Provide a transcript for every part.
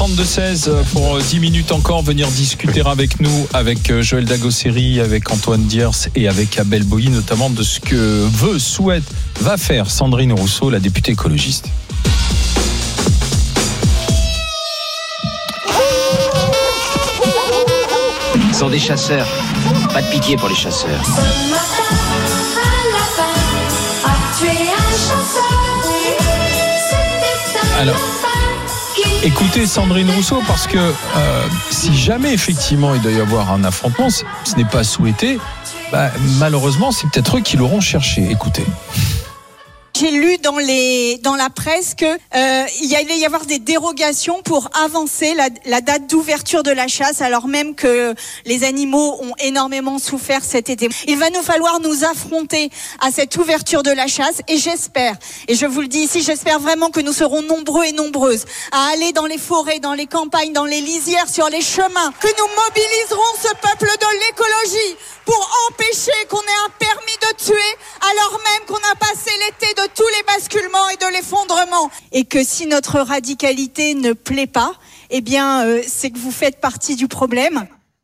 32-16 pour 10 minutes encore, venir discuter avec nous, avec Joël Dagosseri, avec Antoine Diers et avec Abel Boilly, notamment de ce que va faire Sandrine Rousseau, la députée écologiste. Ce sont des chasseurs. Pas de pitié pour les chasseurs. Ce matin, à la fin, a tué un chasseur. C'était un Alors, lapin qui... écoutez Sandrine Rousseau, parce que si jamais effectivement il doit y avoir un affrontement, ce n'est pas souhaité, malheureusement c'est peut-être eux qui l'auront cherché. Écoutez. J'ai lu dans la presse que il allait y avoir des dérogations pour avancer la date d'ouverture de la chasse, alors même que les animaux ont énormément souffert cet été. Il va nous falloir nous affronter à cette ouverture de la chasse, et j'espère, et je vous le dis ici, j'espère vraiment que nous serons nombreux et nombreuses à aller dans les forêts, dans les campagnes, dans les lisières, sur les chemins, que nous mobiliserons ce peuple de l'écologie pour empêcher qu'on ait un permis de tuer, alors même qu'on a passé l'été de tous les basculements et de l'effondrement. Et que si notre radicalité ne plaît pas, c'est que vous faites partie du problème.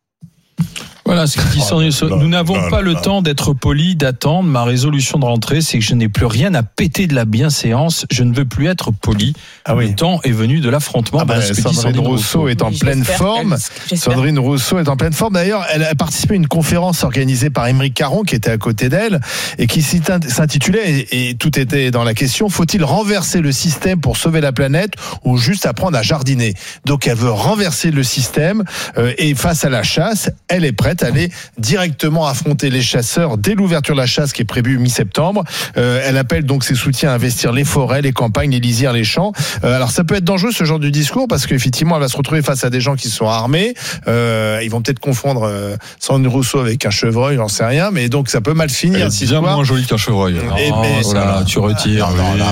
Voilà ce que dit Sandrine Rousseau. Nous n'avons pas le temps d'être polis, d'attendre. Ma résolution de rentrée, c'est que je n'ai plus rien à péter de la bienséance. Je ne veux plus être poli. Le temps est venu de l'affrontement. Sandrine Rousseau est en pleine forme. Sandrine Rousseau est en pleine forme. D'ailleurs, elle a participé à une conférence organisée par Émeric Caron, qui était à côté d'elle, et qui s'intitulait, et tout était dans la question, faut-il renverser le système pour sauver la planète ou juste apprendre à jardiner? Donc elle veut renverser le système, et face à la chasse, elle est prête à aller directement affronter les chasseurs dès l'ouverture de la chasse qui est prévue mi-septembre. Elle appelle donc ses soutiens à investir les forêts, les campagnes, les lisières, les champs. Alors ça peut être dangereux ce genre de discours, parce qu'effectivement elle va se retrouver face à des gens qui sont armés. Ils vont peut-être confondre Sandrine Rousseau avec un chevreuil, j'en sais rien, mais donc ça peut mal finir. C'est bien moins joli qu'un chevreuil. Tu retires.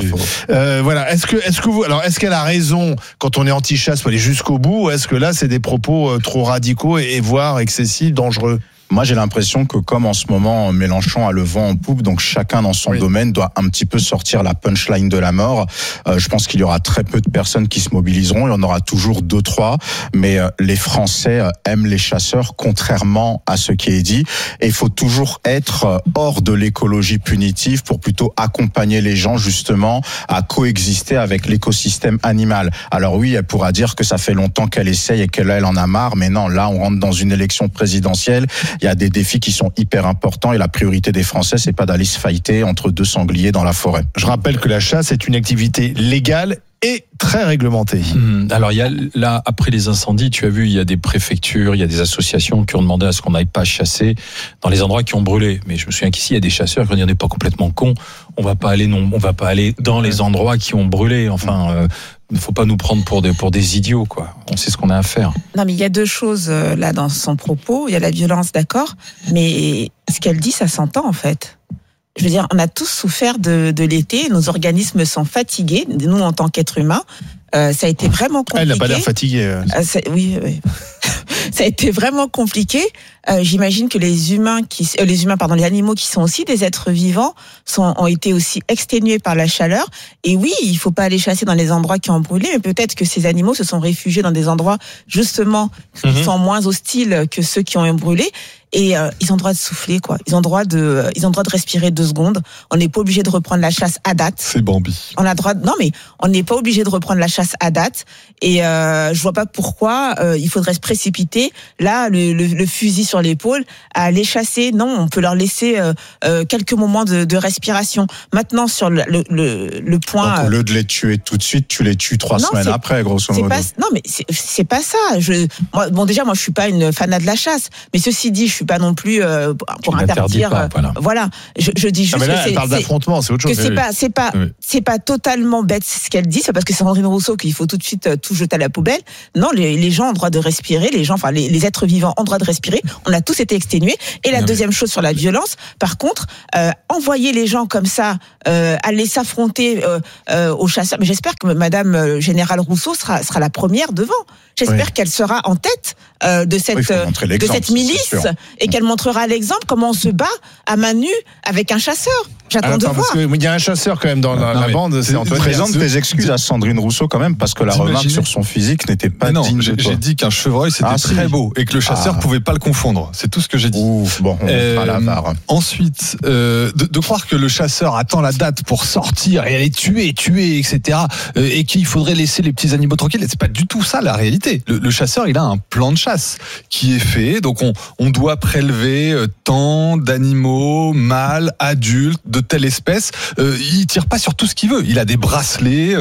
Voilà. Est-ce qu'elle a raison quand on est anti-chasse, faut aller jusqu'au bout, ou est-ce que là c'est des propos trop radicaux et voire excessifs, dangereux? Moi, j'ai l'impression que comme en ce moment, Mélenchon a le vent en poupe, donc chacun dans son domaine doit un petit peu sortir la punchline de la mort. Je pense qu'il y aura très peu de personnes qui se mobiliseront. Il y en aura toujours 2-3. Mais les Français aiment les chasseurs, contrairement à ce qui est dit. Et il faut toujours être hors de l'écologie punitive pour plutôt accompagner les gens, justement, à coexister avec l'écosystème animal. Alors oui, elle pourra dire que ça fait longtemps qu'elle essaye et qu'elle en a marre. Mais non, là, on rentre dans une élection présidentielle. Il y a des défis qui sont hyper importants, et la priorité des Français, c'est pas d'aller se fighter entre deux sangliers dans la forêt. Je rappelle que la chasse est une activité légale et très réglementée. Alors là, après les incendies, tu as vu, il y a des préfectures, il y a des associations qui ont demandé à ce qu'on n'aille pas chasser dans les endroits qui ont brûlé. Mais je me souviens qu'ici, il y a des chasseurs qui ont dit on n'est pas complètement cons, on va pas aller dans les endroits qui ont brûlé. Enfin, il ne faut pas nous prendre pour des idiots, quoi. On sait ce qu'on a à faire. Non, mais il y a deux choses là dans son propos. Il y a la violence, d'accord, mais ce qu'elle dit, ça s'entend en fait. Je veux dire, on a tous souffert de l'été, nos organismes sont fatigués, nous en tant qu'êtres humains. Ça a été vraiment compliqué. Elle n'a pas l'air fatiguée. Oui. Ça a été vraiment compliqué. J'imagine que les animaux qui sont aussi des êtres vivants ont été aussi exténués par la chaleur. Et oui, il faut pas aller chasser dans les endroits qui ont brûlé, mais peut-être que ces animaux se sont réfugiés dans des endroits justement qui sont moins hostiles que ceux qui ont brûlé. Et ils ont droit de souffler, quoi. Ils ont droit de respirer 2 secondes. On n'est pas obligé de reprendre la chasse à date. C'est Bambi. Non, mais on n'est pas obligé de reprendre la chasse à date. Et je vois pas pourquoi il faudrait se précipiter là, le fusil sur l'épaule, à aller chasser. Non, on peut leur laisser quelques moments de respiration. Maintenant, sur le point. Donc, au lieu de les tuer tout de suite, tu les tues 3 semaines après, grosso modo. Non, mais c'est pas ça. Moi, je suis pas une fanat de la chasse. Mais ceci dit, je suis pas non plus pour interdire. Voilà. Je dis juste. Mais là, elle parle d'affrontement, c'est autre chose. C'est pas totalement bête ce qu'elle dit. C'est parce que c'est Sandrine Rousseau qu'il faut tout de suite tout jeter à la poubelle. Non, les gens ont droit de respirer. Les êtres vivants ont droit de respirer. On a tous été exténués. Et la deuxième chose sur la violence, par contre, envoyer les gens comme ça, aller s'affronter aux chasseurs. Mais j'espère que Madame Générale Rousseau sera la première devant. J'espère qu'elle sera en tête de il faut montrer l'exemple, cette c'est milice sûr. et qu'elle montrera l'exemple comment on se bat à main nue avec un chasseur. J'attends de Attends, voir. parce qu'il y a un chasseur quand même dans la mais bande, c'est Antoine. Présente tes excuses à Sandrine Rousseau quand même, parce que la T'imagines remarque sur son physique n'était pas Mais non, digne de j'ai toi. dit qu'un chevreuil c'était Ah, si. très beau et que le chasseur pouvait pas le confondre. C'est tout ce que j'ai dit. Ouf, bon, on fera la VAR. Ensuite, de croire que le chasseur attend la date pour sortir et aller tuer, etc., et qu'il faudrait laisser les petits animaux tranquilles, c'est pas du tout ça la réalité. Le chasseur, il a un plan de chasse qui est fait, donc on doit prélever tant d'animaux, mâles, adultes, de telle espèce. Il tire pas sur tout ce qu'il veut. Il a des bracelets.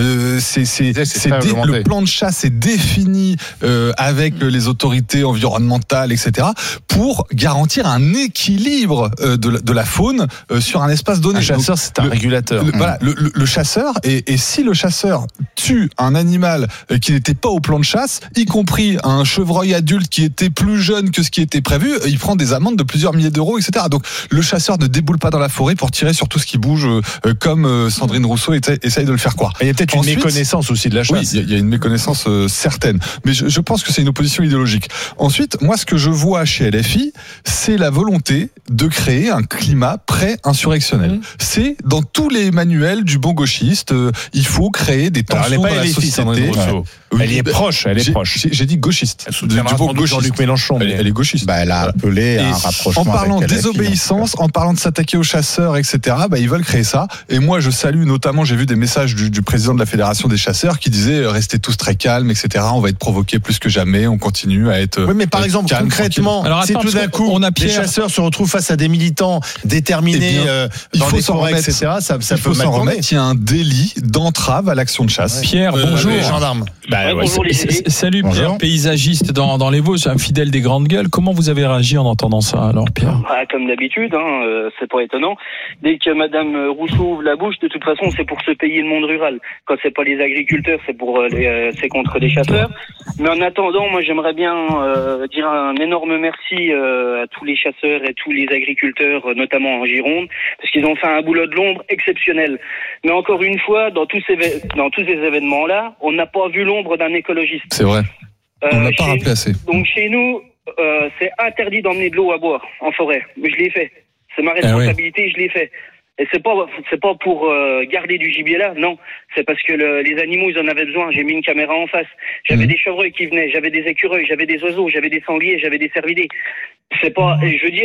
Le plan de chasse est défini avec les autorités environnementales, etc., pour garantir un équilibre de la faune sur un espace donné. Un chasseur, c'est un régulateur. Voilà, le chasseur, et si le chasseur tue un animal qui n'était pas au plan de chasse, y compris un chevreuil adulte qui était plus jeune que ce qui était prévu, il prend des amendes de plusieurs milliers d'euros, etc. Donc le chasseur ne déboule pas dans la forêt pour tirer sur tout ce qui bouge, comme Sandrine Rousseau essaye de le faire croire. Il y a peut-être une Ensuite, méconnaissance aussi de la oui, chasse. il y a une méconnaissance certaine, mais je pense que c'est une opposition idéologique. Ensuite, moi, ce que je vois chez LFI, c'est la volonté de créer un climat pré-insurrectionnel. C'est dans tous les manuels du bon gauchiste, il faut créer des Alors, elle tensions n'est dans pas la LFI, Sandrine société. Rousseau. Oui, Elle y est proche, elle est proche. J'ai dit gauchiste. Elle soutiendra sans doute Jean-Luc Mélenchon. Elle est gauchiste. Bah, elle a appelé à un rapprochement. En parlant avec LFI, désobéissance, en parlant de s'attaquer aux chasseurs, etc., ils veulent créer ça. Et moi, je salue notamment, j'ai vu des messages du président de la Fédération des chasseurs qui disait restez tous très calmes, etc. On va être provoqués plus que jamais. On continue à être. Oui, mais par exemple, calme, concrètement, Alors, si attends, tout d'un parce coup, qu'on a les Pierre. chasseurs se retrouvent face à des militants déterminés Eh bien, il dans faut les s'en forêts, remettre. etc., ça Il peut faut mal s'en tourner. remettre. Il y a un délit d'entrave à l'action de chasse. Pierre, bonjour. Les gendarmes. Bonjour les amis. Salut Bonjour. Pierre, paysagiste dans les Vosges, un fidèle des grandes gueules. Comment vous avez réagi en entendant ça alors, Pierre? Comme d'habitude, c'est pas étonnant. Dès que Madame Rousseau ouvre la bouche, de toute façon, c'est pour se payer le monde rural. Quand c'est pas les agriculteurs, c'est contre les chasseurs. Mais en attendant, moi, j'aimerais bien dire un énorme merci à tous les chasseurs et tous les agriculteurs, notamment en Gironde, parce qu'ils ont fait un boulot de l'ombre exceptionnel. Mais encore une fois, dans tous ces événements-là, on n'a pas vu l'ombre d'un écologiste. C'est vrai. On l'a pas rappelé assez. Donc chez nous, c'est interdit d'emmener de l'eau à boire en forêt. Mais je l'ai fait. C'est ma responsabilité, je l'ai fait. Et c'est pas pour garder du gibier là, non. C'est parce que les animaux, ils en avaient besoin. J'ai mis une caméra en face. J'avais des chevreuils qui venaient, j'avais des écureuils, j'avais des oiseaux, j'avais des sangliers, j'avais des cervidés. C'est pas, je veux dire,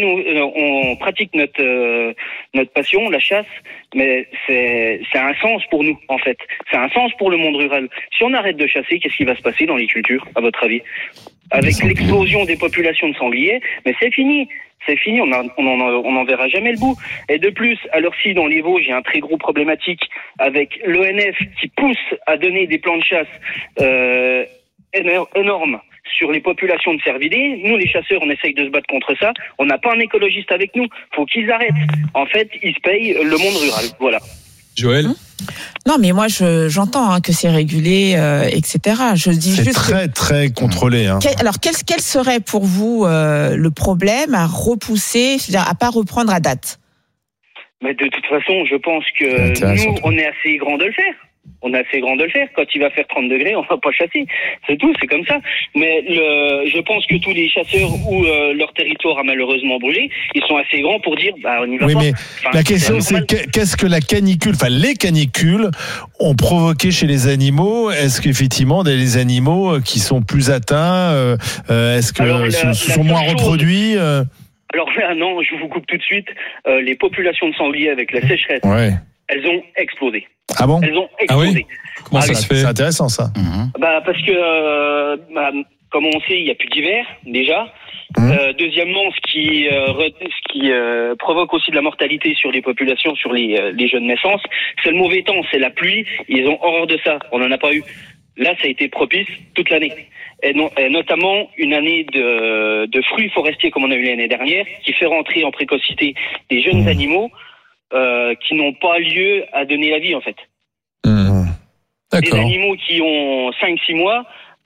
on pratique notre passion, la chasse, mais c'est un sens pour nous, en fait. C'est un sens pour le monde rural. Si on arrête de chasser, qu'est-ce qui va se passer dans les cultures, à votre avis? Avec l'explosion des populations de sangliers, mais c'est fini. C'est fini, on n'en verra jamais le bout. Et de plus, alors si dans les Vosges, il y a un très gros problématique avec l'ONF qui pousse à donner des plans de chasse énormes sur les populations de cervidés, nous les chasseurs, on essaye de se battre contre ça. On n'a pas un écologiste avec nous. Faut qu'ils arrêtent. En fait, ils se payent le monde rural. Voilà. Joël? Non, mais moi, j'entends que c'est régulé, etc. Je dis C'est juste très, très contrôlé. Alors, quel serait pour vous le problème à repousser, c'est-à-dire à pas reprendre à date? Mais de toute façon, je pense que nous, on est assez grand de le faire. On est assez grand de le faire. Quand il va faire 30 degrés, on va pas chasser. C'est tout, c'est comme ça. Mais je pense que tous les chasseurs où leur territoire a malheureusement brûlé, ils sont assez grands pour dire, on y va Oui, pas. mais Enfin, la question, c'est qu'est-ce que la canicule, les canicules ont provoqué chez les animaux? Est-ce qu'effectivement, les animaux qui sont plus atteints, est-ce que se sont moins reproduits? Alors là, non, je vous coupe tout de suite. Les populations de sangliers avec la sécheresse, elles ont explosé. Ah bon? Elles ont explosé. Comment ça se fait? C'est intéressant, ça. Parce que, comme on sait, il n'y a plus d'hiver, déjà. Deuxièmement, ce qui provoque aussi de la mortalité sur les populations, sur les jeunes naissances, c'est le mauvais temps, c'est la pluie. Ils ont horreur de ça. On n'en a pas eu. Là, ça a été propice toute l'année. Et notamment une année de fruits forestiers comme on a eu l'année dernière, qui fait rentrer en précocité des jeunes animaux qui n'ont pas lieu à donner la vie, en fait. Des animaux qui ont 5-6 mois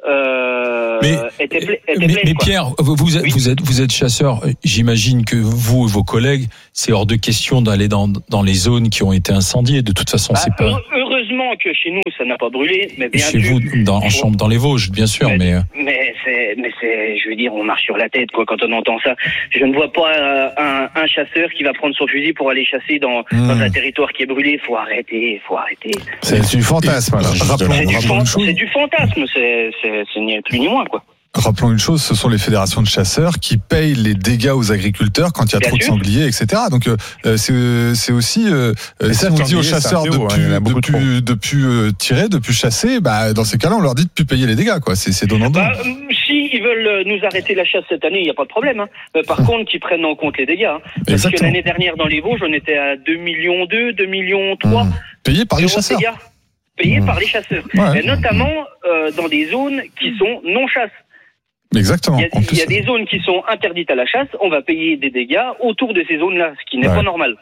étaient mais Pierre, vous êtes chasseur. J'imagine que vous et vos collègues, c'est hors de question d'aller dans les zones qui ont été incendiées. De toute façon, c'est pas. Heureusement que chez nous, ça n'a pas brûlé, mais bien chez sûr. vous, dans les Vosges, bien sûr, mais je veux dire, on marche sur la tête, quoi, quand on entend ça. Je ne vois pas un chasseur qui va prendre son fusil pour aller chasser dans un territoire qui est brûlé. Faut arrêter. C'est du fantasme, alors. C'est du fantasme, c'est ni plus ni moins, quoi. Rappelons une chose, ce sont les fédérations de chasseurs qui payent les dégâts aux agriculteurs quand il y a trop de sangliers, etc. Donc c'est aussi si on dit aux chasseurs de plus tirer, de plus chasser, dans ces cas-là on leur dit de plus payer les dégâts, quoi. C'est donnant-donnant. Si ils veulent nous arrêter la chasse cette année, il n'y a pas de problème. Par contre, qu'ils prennent en compte les dégâts. Parce que l'année dernière dans les Vosges, on était à 2,2 millions, 2,3 millions. Payés par les chasseurs. Payés par les chasseurs. Ouais. Et notamment dans des zones qui sont non-chasse. Exactement. Il y a des zones qui sont interdites à la chasse. On va payer des dégâts autour de ces zones-là, ce qui n'est pas normal.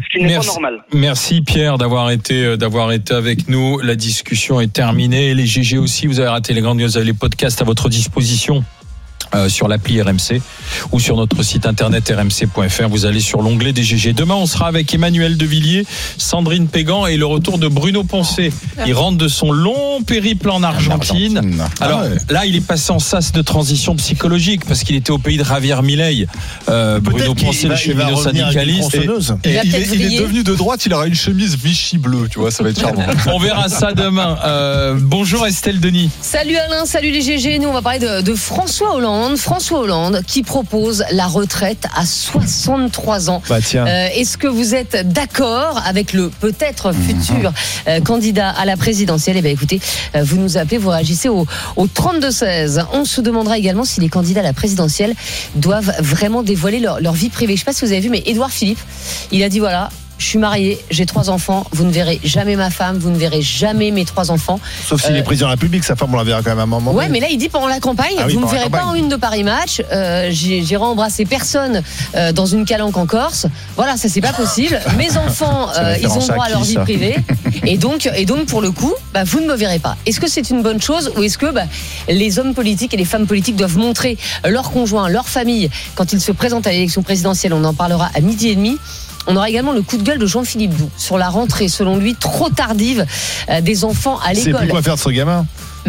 Merci Pierre d'avoir été avec nous. La discussion est terminée. Les GG aussi, vous avez raté les grandes news, vous avez les podcasts à votre disposition. Sur l'appli RMC ou sur notre site internet rmc.fr. Vous allez sur l'onglet des GG. Demain, on sera avec Emmanuel Devilliers, Sandrine Pégan et le retour de Bruno Poncet. Il rentre de son long périple en Argentine. Alors là, il est passé en sas de transition psychologique parce qu'il était au pays de Javier Milei. Bruno Poncet, le cheminot syndicaliste. Il est devenu de droite, il aura une chemise Vichy bleue, tu vois, ça va être charmant. On verra ça demain. Bonjour Estelle Denis. Salut Alain, salut les GG. Nous, on va parler de François Hollande qui propose la retraite à 63 ans. Est-ce que vous êtes d'accord avec le peut-être futur candidat à la présidentielle ? Eh bien écoutez, vous nous appelez, vous réagissez au 32-16. On se demandera également si les candidats à la présidentielle doivent vraiment dévoiler leur vie privée. Je ne sais pas si vous avez vu, mais Édouard Philippe, il a dit voilà, je suis marié, j'ai 3 enfants, vous ne verrez jamais ma femme, vous ne verrez jamais mes 3 enfants. Sauf s'il est président de la République, sa femme on la verra quand même à un moment. Ouais, mais là il dit pendant la campagne, vous ne me verrez pas en une de Paris Match, j'irai embrasser personne dans une calanque en Corse. Voilà, ça c'est pas possible. Mes enfants, ils ont droit à leur vie privée. Et donc pour le coup, vous ne me verrez pas. Est-ce que c'est une bonne chose ou est-ce que les hommes politiques et les femmes politiques doivent montrer leurs conjoints, leur famille quand ils se présentent à l'élection présidentielle ? On en parlera à 12h30. On aura également le coup de gueule de Jean-Philippe Doux sur la rentrée, selon lui, trop tardive des enfants à l'école. C'est plus quoi faire de ce gamin.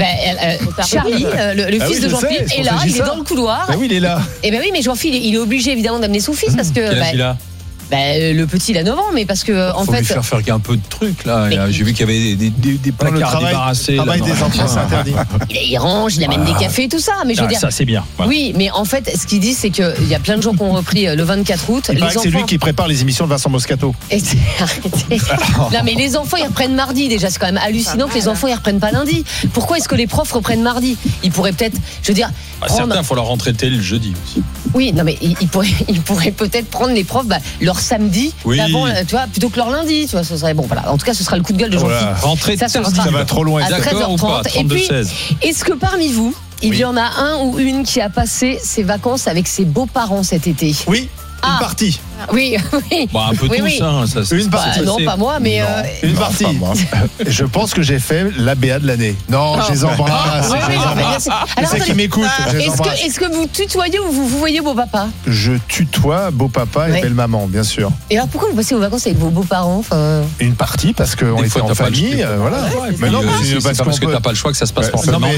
Charlie, le fils de Jean-Philippe, est là, il est dans le couloir. Oui, il est là. Et oui, mais Jean-Philippe, il est obligé évidemment d'amener son fils parce que. Quel âge il a ? Le petit, il a 9 ans, mais parce que en fait. Lui faire un peu de trucs là. J'ai vu qu'il y avait des placards débarrassés. Travail des enfants, c'est interdit. Il range, il amène des cafés et tout ça. Mais je veux dire. Ça c'est bien. Voilà. Oui, mais en fait, ce qu'il dit, c'est qu'il y a plein de gens qui ont repris le 24 août. Il paraît que c'est lui qui prépare les émissions de Vincent Moscato. Arrêtez. Non, mais les enfants, ils reprennent mardi déjà. C'est quand même hallucinant que les enfants, ils reprennent pas lundi. Pourquoi est-ce que les profs reprennent mardi ? Ils pourraient peut-être, je veux dire. Certains, il faut leur rentrer télé le jeudi aussi. Oui, non, mais ils pourraient peut-être prendre les profs leur samedi. Oui. Avant, tu vois, plutôt que leur lundi, tu vois, ce serait bon. Voilà. En tout cas, ce sera le coup de gueule de Jean-Philippe. Rentrée ça va trop loin. À 13h30. Et puis, est-ce que parmi vous, il y en a un ou une qui a passé ses vacances avec ses beaux-parents cet été ? Oui. Une partie. Oui. Un peu tous, hein. Une partie. Non, pas moi, mais. Une partie. Je pense que j'ai fait l'ABA de l'année. Non, je les embrasse. C'est ça qui m'écoute. Est-ce que vous tutoyez ou vous voyez beau papa ? Je tutoie beau papa et belle maman, bien sûr. Et alors pourquoi vous passez vos vacances avec vos beaux-parents ? Une partie parce qu'on était en famille. Voilà. Mais non, parce que t'as pas le choix que ça se passe pas. Moi,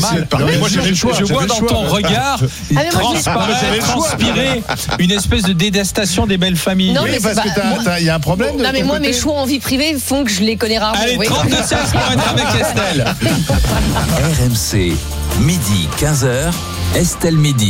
je vois dans ton regard transpirer une espèce de dédestation des belles familles. Non, mais parce qu'il y a un problème. Non, mais moi, mes choix en vie privée font que je les connais rarement. Allez, 32-16 pour être avec Estelle. RMC, midi 15h, Estelle Midi.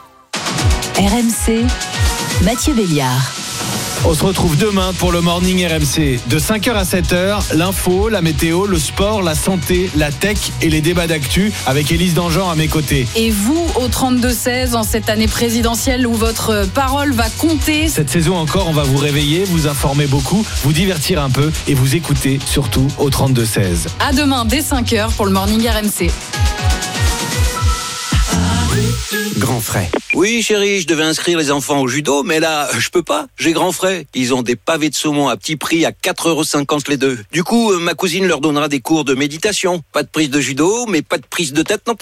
RMC, Mathieu Béliard. On se retrouve demain pour le Morning RMC. De 5h à 7h, l'info, la météo, le sport, la santé, la tech et les débats d'actu avec Élise Dangean à mes côtés. Et vous, au 32-16, en cette année présidentielle où votre parole va compter. Cette saison encore, on va vous réveiller, vous informer beaucoup, vous divertir un peu et vous écouter surtout au 32-16. À demain dès 5h pour le Morning RMC. Grand frais. Oui, chérie, je devais inscrire les enfants au judo, mais là, je peux pas. J'ai grand frais. Ils ont des pavés de saumon à petit prix à 4,50€ les deux. Du coup, ma cousine leur donnera des cours de méditation. Pas de prise de judo, mais pas de prise de tête non plus.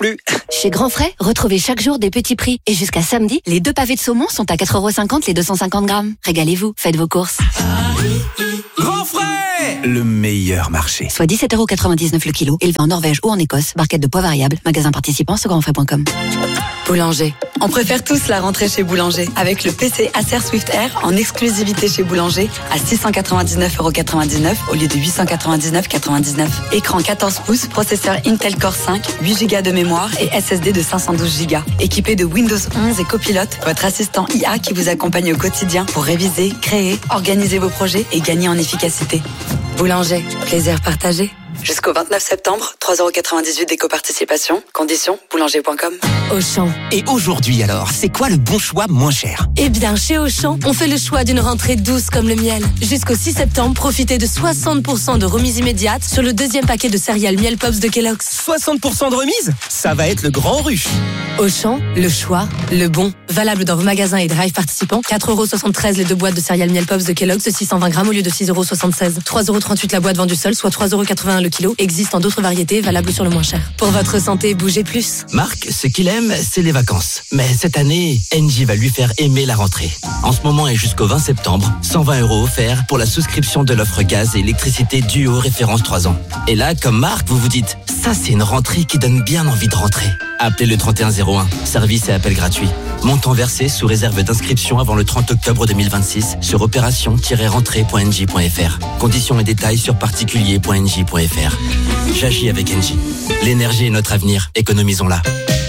Chez Grand Frais, retrouvez chaque jour des petits prix. Et jusqu'à samedi, les 2 pavés de saumon sont à 4,50 € les 250 grammes. Régalez-vous, faites vos courses. Grand Frais, le meilleur marché. Soit 17,99 € le kilo, élevé en Norvège ou en Écosse. Barquette de poids variable. Magasin participant sur grandfrais.com. Boulanger. On préfère tous la rentrée chez Boulanger. Avec le PC Acer Swift Air en exclusivité chez Boulanger à 699,99 € au lieu de 899,99 €. Écran 14 pouces, processeur Intel Core 5, 8 Go de mémoire et SSD de 512 Go. Équipé de Windows 11 et Copilot, votre assistant IA qui vous accompagne au quotidien pour réviser, créer, organiser vos projets et gagner en efficacité. Boulanger, plaisir partagé. Jusqu'au 29 septembre, 3,98 € d'éco-participation. Conditions, boulanger.com. Auchan. Et aujourd'hui alors, c'est quoi le bon choix moins cher? Eh bien, chez Auchan, on fait le choix d'une rentrée douce comme le miel. Jusqu'au 6 septembre, profitez de 60% de remise immédiate sur le 2e paquet de céréales Miel Pops de Kellogg's. 60% de remise? Ça va être le grand rush. Auchan, le choix, le bon. Valable dans vos magasins et drive participants. 4,73 € les 2 boîtes de céréales Miel Pops de Kellogg's de 620 grammes au lieu de 6,76 €. 3,38 € la boîte vendue seule, soit 3,81 € le kilo. Existe en d'autres variétés, valable sur le moins cher. Pour votre santé, bougez plus. Marc, ce qu'il aime, c'est les vacances. Mais cette année, Engie va lui faire aimer la rentrée. En ce moment et jusqu'au 20 septembre, 120 € offerts pour la souscription de l'offre gaz et électricité Duo référence 3 ans. Et là, comme Marc, vous vous dites, ça c'est une rentrée qui donne bien envie de rentrer. Appelez le 3101, service et appel gratuit. Montant versé sous réserve d'inscription avant le 30 octobre 2026 sur opération-rentrée.engie.fr. Conditions et détails sur particulier.engie.fr. J'agis avec Engie. L'énergie est notre avenir, économisons-la.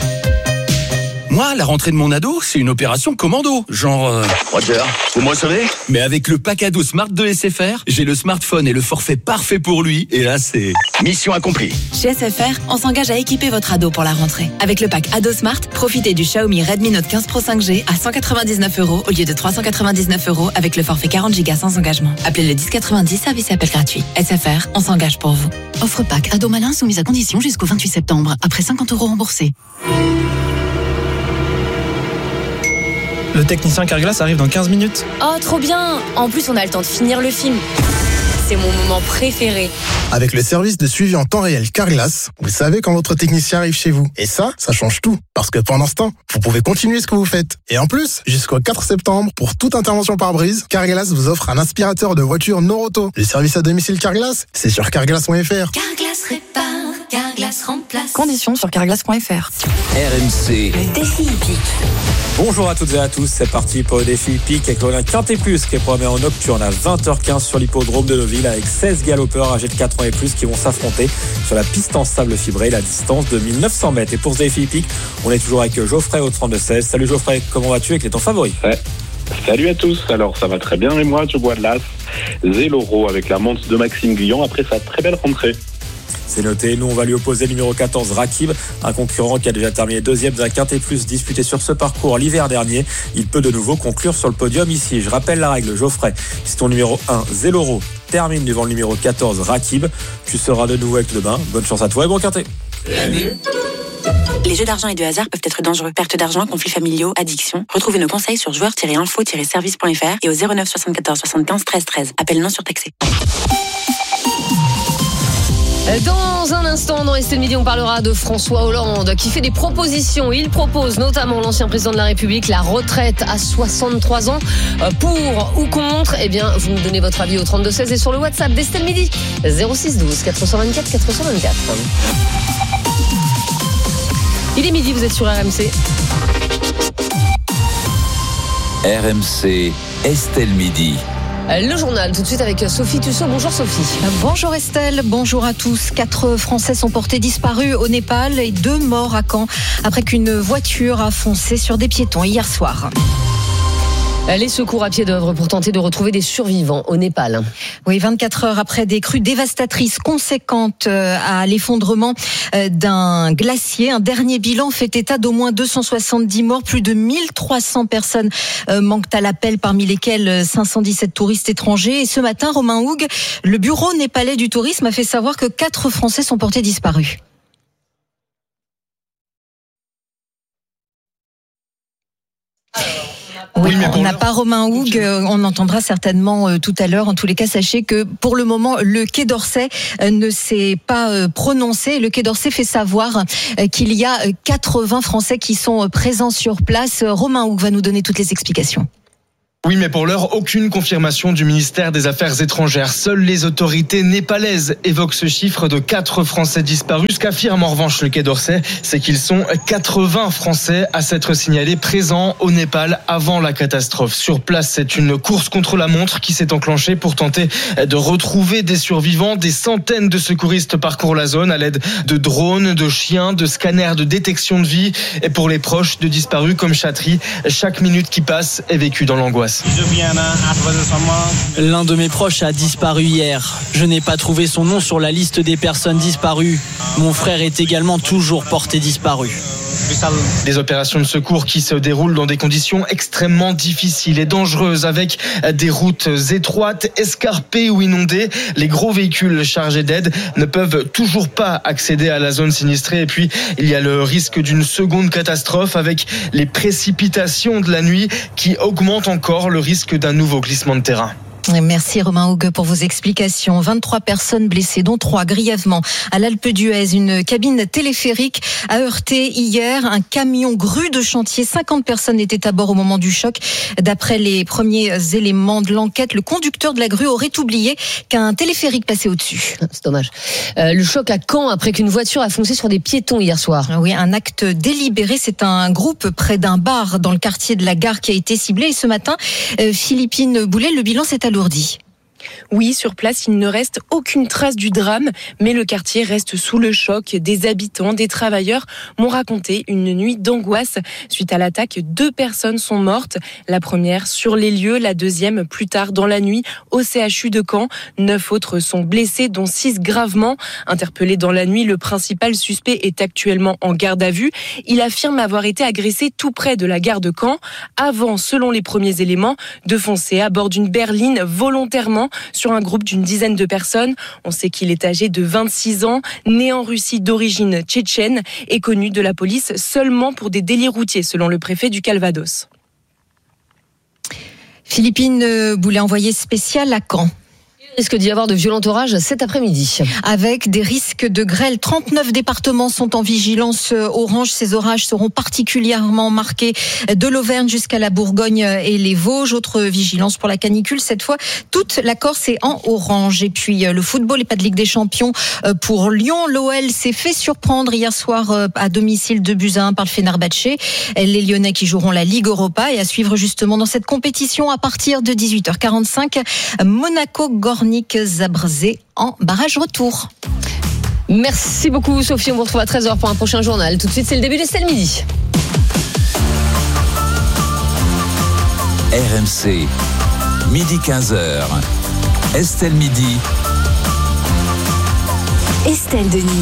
Moi, la rentrée de mon ado, c'est une opération commando. Genre... Roger, vous me recevez? Mais avec le pack ado Smart de SFR, j'ai le smartphone et le forfait parfait pour lui. Et là, c'est... mission accomplie. Chez SFR, on s'engage à équiper votre ado pour la rentrée. Avec le pack Ado Smart, profitez du Xiaomi Redmi Note 15 Pro 5G à 199 € au lieu de 399 € avec le forfait 40 Go sans engagement. Appelez le 1090, service et appel gratuit. SFR, on s'engage pour vous. Offre pack ado malin soumise à condition jusqu'au 28 septembre. Après 50 € remboursés. Le technicien Carglass arrive dans 15 minutes. Oh, trop bien! En plus, on a le temps de finir le film. C'est mon moment préféré. Avec le service de suivi en temps réel Carglass, vous savez quand votre technicien arrive chez vous. Et ça change tout. Parce que pendant ce temps, vous pouvez continuer ce que vous faites. Et en plus, jusqu'au 4 septembre, pour toute intervention par brise, Carglass vous offre un aspirateur de voiture Noroto. Le service à domicile Carglass, c'est sur carglass.fr. Carglass répare, Carglass remplace. Conditions sur carglass.fr. RMC. Le défi hippique. Bonjour à toutes et à tous, c'est parti pour le défi hippique avec l'Olympe Quintet Plus qui est programmé en nocturne à 20h15 sur l'hippodrome de Deauville avec 16 galopeurs âgés de 4 ans et plus qui vont s'affronter sur la piste en sable fibré, la distance de 1900 mètres. Et pour ce défi hippique, on est toujours avec Geoffrey au 32-16. Salut Geoffrey, comment vas-tu et quel est ton favori? Salut à tous, alors ça va très bien et moi je bois de l'As Zéloro avec la monte de Maxime Guyon après sa très belle rentrée. C'est noté, nous on va lui opposer le numéro 14 Rakib, un concurrent qui a déjà terminé deuxième de la Quintet Plus disputée sur ce parcours l'hiver dernier. Il peut de nouveau conclure sur le podium ici. Je rappelle la règle, Geoffrey, si ton numéro 1 Zéloro termine devant le numéro 14 Rakib, tu seras de nouveau avec le bain. Bonne chance à toi et bon Quintet. Les jeux d'argent et de hasard peuvent être dangereux. Perte d'argent, conflits familiaux, addiction. Retrouvez nos conseils sur joueurs-info-service.fr et au 09 74 75 13 13. Appel non surtaxé. Dans un instant, dans Estelle Midi, on parlera de François Hollande qui fait des propositions. Il propose notamment, l'ancien président de la République, la retraite à 63 ans. Pour ou contre, eh bien, vous nous donnez votre avis au 32-16 et sur le WhatsApp d'Estelle Midi, 06 12 424 424. Il est midi, vous êtes sur RMC. RMC, Estelle Midi. Le journal, tout de suite avec Sophie Tussaud. Bonjour Sophie. Bonjour Estelle, bonjour à tous. 4 Français sont portés disparus au Népal et 2 morts à Caen après qu'une voiture a foncé sur des piétons hier soir. Les secours à pied d'œuvre pour tenter de retrouver des survivants au Népal. Oui, 24 heures après des crues dévastatrices conséquentes à l'effondrement d'un glacier. Un dernier bilan fait état d'au moins 270 morts. Plus de 1300 personnes manquent à l'appel, parmi lesquelles 517 touristes étrangers. Et ce matin, Romain Houg, le bureau népalais du tourisme, a fait savoir que 4 Français sont portés disparus. Oui, mais on n'a pas Romain Houg. On entendra certainement tout à l'heure. En tous les cas, sachez que pour le moment, le Quai d'Orsay ne s'est pas prononcé. Le Quai d'Orsay fait savoir qu'il y a 80 Français qui sont présents sur place. Romain Houg va nous donner toutes les explications. Oui, mais pour l'heure, aucune confirmation du ministère des Affaires étrangères. Seules les autorités népalaises évoquent ce chiffre de 4 Français disparus. Ce qu'affirme en revanche le Quai d'Orsay, c'est qu'ils sont 80 Français à s'être signalés présents au Népal avant la catastrophe. Sur place, c'est une course contre la montre qui s'est enclenchée pour tenter de retrouver des survivants. Des centaines de secouristes parcourent la zone à l'aide de drones, de chiens, de scanners de détection de vie. Et pour les proches de disparus comme Chatri, chaque minute qui passe est vécue dans l'angoisse. L'un de mes proches a disparu hier. Je n'ai pas trouvé son nom sur la liste des personnes disparues. Mon frère est également toujours porté disparu. Des opérations de secours qui se déroulent dans des conditions extrêmement difficiles et dangereuses, avec des routes étroites, escarpées ou inondées. Les gros véhicules chargés d'aide ne peuvent toujours pas accéder à la zone sinistrée. Et puis, il y a le risque d'une seconde catastrophe avec les précipitations de la nuit qui augmentent encore le risque d'un nouveau glissement de terrain. Merci Romain Houg pour vos explications. 23 personnes blessées, dont 3 grièvement. À l'Alpe d'Huez, une cabine téléphérique a heurté hier un camion grue de chantier. 50 personnes étaient à bord au moment du choc. D'après les premiers éléments de l'enquête, le conducteur de la grue aurait oublié qu'un téléphérique passait au-dessus. C'est dommage. Le choc à Caen après qu'une voiture a foncé sur des piétons hier soir. Oui, un acte délibéré. C'est un groupe près d'un bar dans le quartier de la Gare qui a été ciblé. Et ce matin, Philippine Boulet, le bilan s'est alourdi. Oui, sur place, il ne reste aucune trace du drame, mais le quartier reste sous le choc. Des habitants, des travailleurs m'ont raconté une nuit d'angoisse. Suite à l'attaque, 2 personnes sont mortes. La première sur les lieux, la deuxième plus tard dans la nuit au CHU de Caen. 9 autres sont blessés, dont 6 gravement. Interpellé dans la nuit, le principal suspect est actuellement en garde à vue. Il affirme avoir été agressé tout près de la gare de Caen, avant, selon les premiers éléments, de foncer à bord d'une berline volontairement sur un groupe d'une dizaine de personnes. On sait qu'il est âgé de 26 ans, né en Russie d'origine tchétchène et connu de la police seulement pour des délits routiers, selon le préfet du Calvados. Philippine Boulet, envoyée spéciale à Caen. Il risque d'y avoir de violents orages cet après-midi. Avec des risques de grêle, 39 départements sont en vigilance orange. Ces orages seront particulièrement marqués de l'Auvergne jusqu'à la Bourgogne et les Vosges. Autre vigilance pour la canicule, cette fois, toute la Corse est en orange. Et puis le football et pas de Ligue des Champions pour Lyon. L'OL s'est fait surprendre hier soir à domicile 2-1 par le Fenerbahçe. Les Lyonnais qui joueront la Ligue Europa et à suivre justement dans cette compétition à partir de 18h45, Monaco-Gornik Zabrze en barrage retour. Merci beaucoup Sophie, on vous retrouve à 13h pour un prochain journal. Tout de suite, c'est le début d'Estelle Midi. RMC, midi 15h. Estelle Midi. Estelle Denis.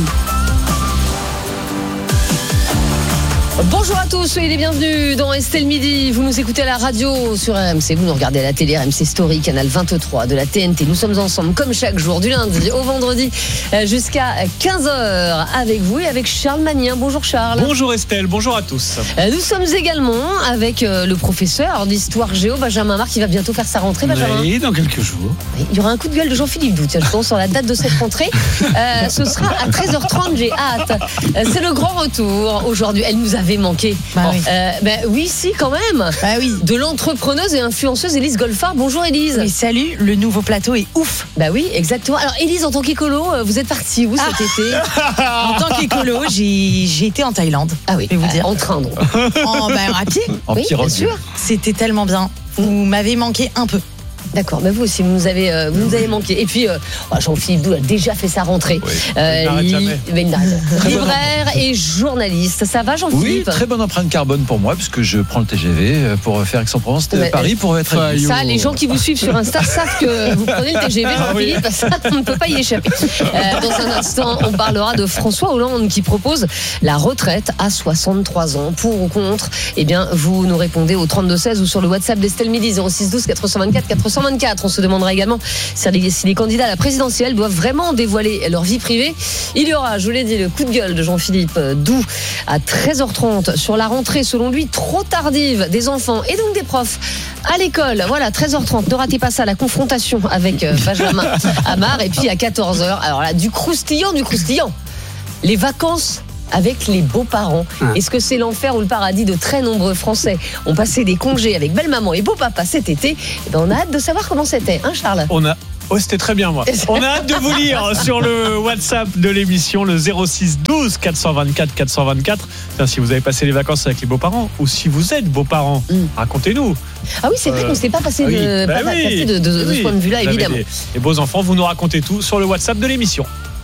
Bonjour à tous, soyez les bienvenus dans Estelle Midi. Vous nous écoutez à la radio sur RMC, vous nous regardez à la télé, RMC Story, canal 23 de la TNT. Nous sommes ensemble comme chaque jour, du lundi au vendredi, jusqu'à 15h avec vous et avec Charles Magnien. Bonjour Charles. Bonjour Estelle, bonjour à tous. Nous sommes également avec le professeur d'histoire géo, Benjamin Marc, qui va bientôt faire sa rentrée, Benjamin. Oui, dans quelques jours. Il y aura un coup de gueule de Jean-Philippe Doux, tiens, je pense, sur la date de cette rentrée. Ce sera à 13h30, j'ai hâte. C'est le grand retour aujourd'hui. Elle nous avait manqué. Oui, si, quand même. Oui. De l'entrepreneuse et influenceuse Élise Golfard. Bonjour Élise. Oui, salut, le nouveau plateau est ouf. Oui, exactement. Alors Élise, en tant qu'écolo, vous êtes partie où cet été? En tant qu'écolo, j'ai été en Thaïlande. Ah oui, je vais vous dire. En train donc. À pied. Oui, bien sûr. C'était tellement bien. Vous m'avez manqué un peu. D'accord, mais vous aussi, vous nous avez manqué. Et puis, Jean-Philippe Doux a déjà fait sa rentrée. Oui, Libraire et journaliste. Ça va, Jean-Philippe? Oui, très bonne empreinte carbone pour moi, puisque je prends le TGV pour faire Aix-en-Provence de Paris pour être à ça, les gens qui vous suivent sur Insta savent que vous prenez le TGV, Jean-Philippe. Ça, on ne peut pas y échapper. Dans un instant, on parlera de François Hollande qui propose la retraite à 63 ans. Pour ou contre, vous nous répondez au 32-16 ou sur le WhatsApp d'Estelle Midi, 06 12 424 424. 124, on se demandera également si les candidats à la présidentielle doivent vraiment dévoiler leur vie privée. Il y aura, je vous l'ai dit, le coup de gueule de Jean-Philippe Doux à 13h30 sur la rentrée, selon lui, trop tardive des enfants et donc des profs à l'école. Voilà, 13h30, ne ratez pas ça, la confrontation avec Benjamin Amar. Et puis à 14h, alors là, du croustillant, les vacances avec les beaux-parents. Est-ce que c'est l'enfer ou le paradis de très nombreux Français ont passé des congés avec belle-maman et beau-papa cet été? On a hâte de savoir comment c'était, hein Charles? C'était très bien, moi. On a hâte de vous lire sur le WhatsApp de l'émission, le 06 12 424 424. Si vous avez passé les vacances avec les beaux-parents ou si vous êtes beaux-parents, racontez-nous. Ah oui, c'est vrai qu'on ne s'était pas passé de ce point de vue-là, évidemment. Les beaux enfants, vous nous racontez tout sur le WhatsApp de l'émission.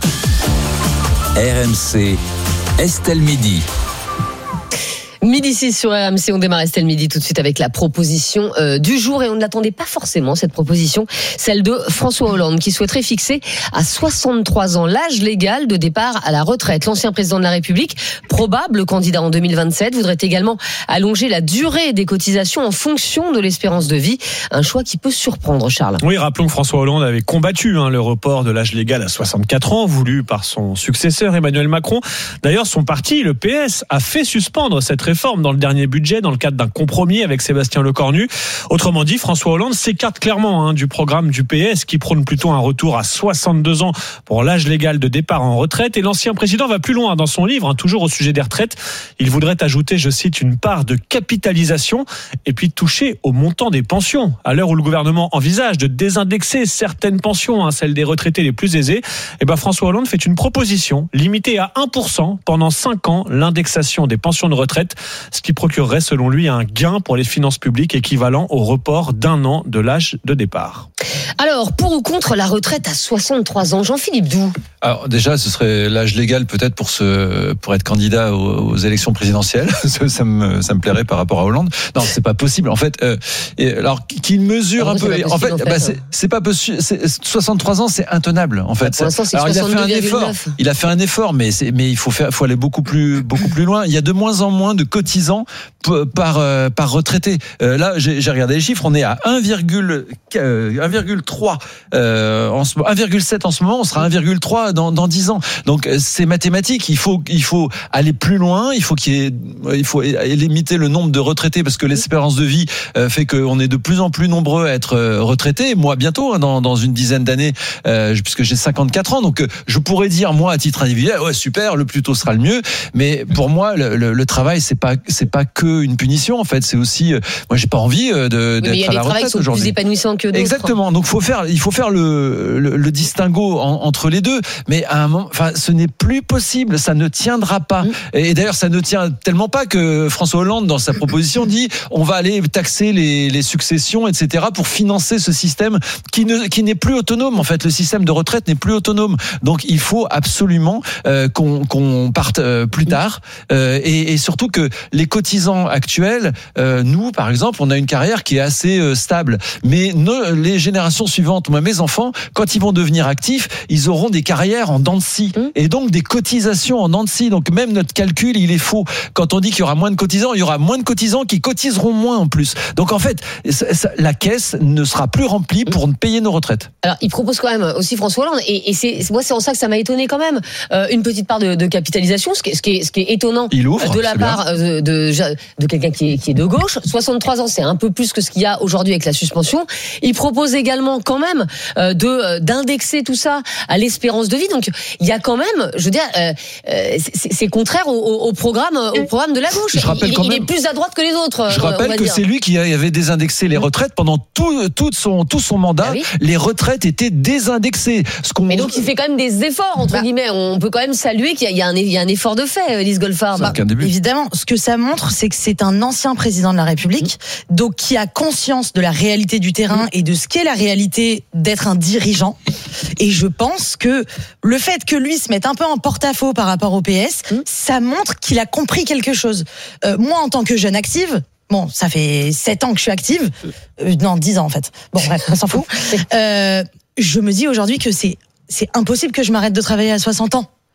RMC, Estelle Midi. Midi 6 sur RMC, on démarre Estelle Midi tout de suite avec la proposition du jour et on ne l'attendait pas forcément cette proposition, celle de François Hollande qui souhaiterait fixer à 63 ans l'âge légal de départ à la retraite. L'ancien président de la République, probable candidat en 2027, voudrait également allonger la durée des cotisations en fonction de l'espérance de vie, un choix qui peut surprendre, Charles. Oui, rappelons que François Hollande avait combattu le report de l'âge légal à 64 ans, voulu par son successeur Emmanuel Macron. D'ailleurs, son parti, le PS, a fait suspendre cette réforme dans le dernier budget dans le cadre d'un compromis avec Sébastien Lecornu. Autrement dit, François Hollande s'écarte clairement du programme du PS qui prône plutôt un retour à 62 ans pour l'âge légal de départ en retraite. Et l'ancien président va plus loin dans son livre, toujours au sujet des retraites. Il voudrait ajouter, je cite, une part de capitalisation et puis toucher au montant des pensions. À l'heure où le gouvernement envisage de désindexer certaines pensions, celles des retraités les plus aisés, François Hollande fait une proposition limitée à 1% pendant 5 ans l'indexation des pensions de retraite, ce qui procurerait selon lui un gain pour les finances publiques équivalent au report d'1 an de l'âge de départ. Alors, pour ou contre la retraite à 63 ans, Jean-Philippe Doux? Alors déjà, ce serait l'âge légal peut-être pour être candidat aux élections présidentielles. Ça me plairait par rapport à Hollande. Non, c'est pas possible. En fait, alors qu'il mesure un peu. En fait, c'est pas possible. 63 ans, c'est intenable. En fait, pour l'instant, c'est alors 62,9. il a fait un effort, mais il faut aller beaucoup plus loin. Il y a de moins en moins de cotisants par retraité. Là, j'ai regardé les chiffres. On est à 1,3, 1,7 en ce moment. On sera 1,3 dans 10 ans. Donc c'est mathématique. Il faut aller plus loin. Il faut limiter le nombre de retraités parce que l'espérance de vie fait qu'on est de plus en plus nombreux à être retraités. Moi, bientôt, dans une dizaine d'années, puisque j'ai 54 ans. Donc je pourrais dire moi à titre individuel, ouais super, le plus tôt sera le mieux. Mais pour moi, le travail c'est pas que une punition. En fait, c'est aussi moi j'ai pas envie d'être à la retraite aujourd'hui. Il y a des travails qui sont plus épanouissants que d'autres. Exactement. Donc il faut faire le distinguo entre les deux. Mais à un moment, ce n'est plus possible. Ça ne tiendra pas. Et d'ailleurs, ça ne tient tellement pas que François Hollande, dans sa proposition, dit on va aller taxer les successions, etc. pour financer ce système qui n'est plus autonome. En fait, le système de retraite n'est plus autonome. Donc, il faut absolument qu'on parte plus tard. Et surtout que les cotisants actuels, nous, par exemple, on a une carrière qui est assez stable. Mais les générations suivantes, moi, mes enfants, quand ils vont devenir actifs, ils auront des carrières en dents de scie et donc des cotisations en dents de scie. Donc même notre calcul, il est faux. Quand on dit qu'il y aura moins de cotisants, il y aura moins de cotisants qui cotiseront moins en plus. Donc en fait, la caisse ne sera plus remplie pour payer nos retraites. Alors il propose quand même aussi François Hollande et c'est en ça que ça m'a étonné quand même. Une petite part de capitalisation, ce qui est étonnant de la part de quelqu'un qui est de gauche. 63 ans, c'est un peu plus que ce qu'il y a aujourd'hui avec la suspension. Il propose également quand même d'indexer tout ça à l'espérance de vie. Donc il y a quand même, je veux dire, c'est contraire au programme de la gauche. Il est plus à droite que les autres. Je rappelle que c'est lui qui avait désindexé les retraites pendant tout son mandat. Ah oui. Les retraites étaient désindexées. Mais donc il fait quand même des efforts entre guillemets. On peut quand même saluer qu'il y a un effort de fait, Lise Goldfarb. Évidemment, ce que ça montre, c'est que c'est un ancien président de la République, donc qui a conscience de la réalité du terrain et de ce qu'est la réalité d'être un dirigeant. Et je pense que le fait que lui se mette un peu en porte-à-faux par rapport au PS, ça montre qu'il a compris quelque chose. Moi, en tant que jeune active, bon, ça fait 7 ans que je suis active. Non, 10 ans en fait. Bon, bref, on s'en fout. Je me dis aujourd'hui que c'est impossible que je m'arrête de travailler à 60 ans.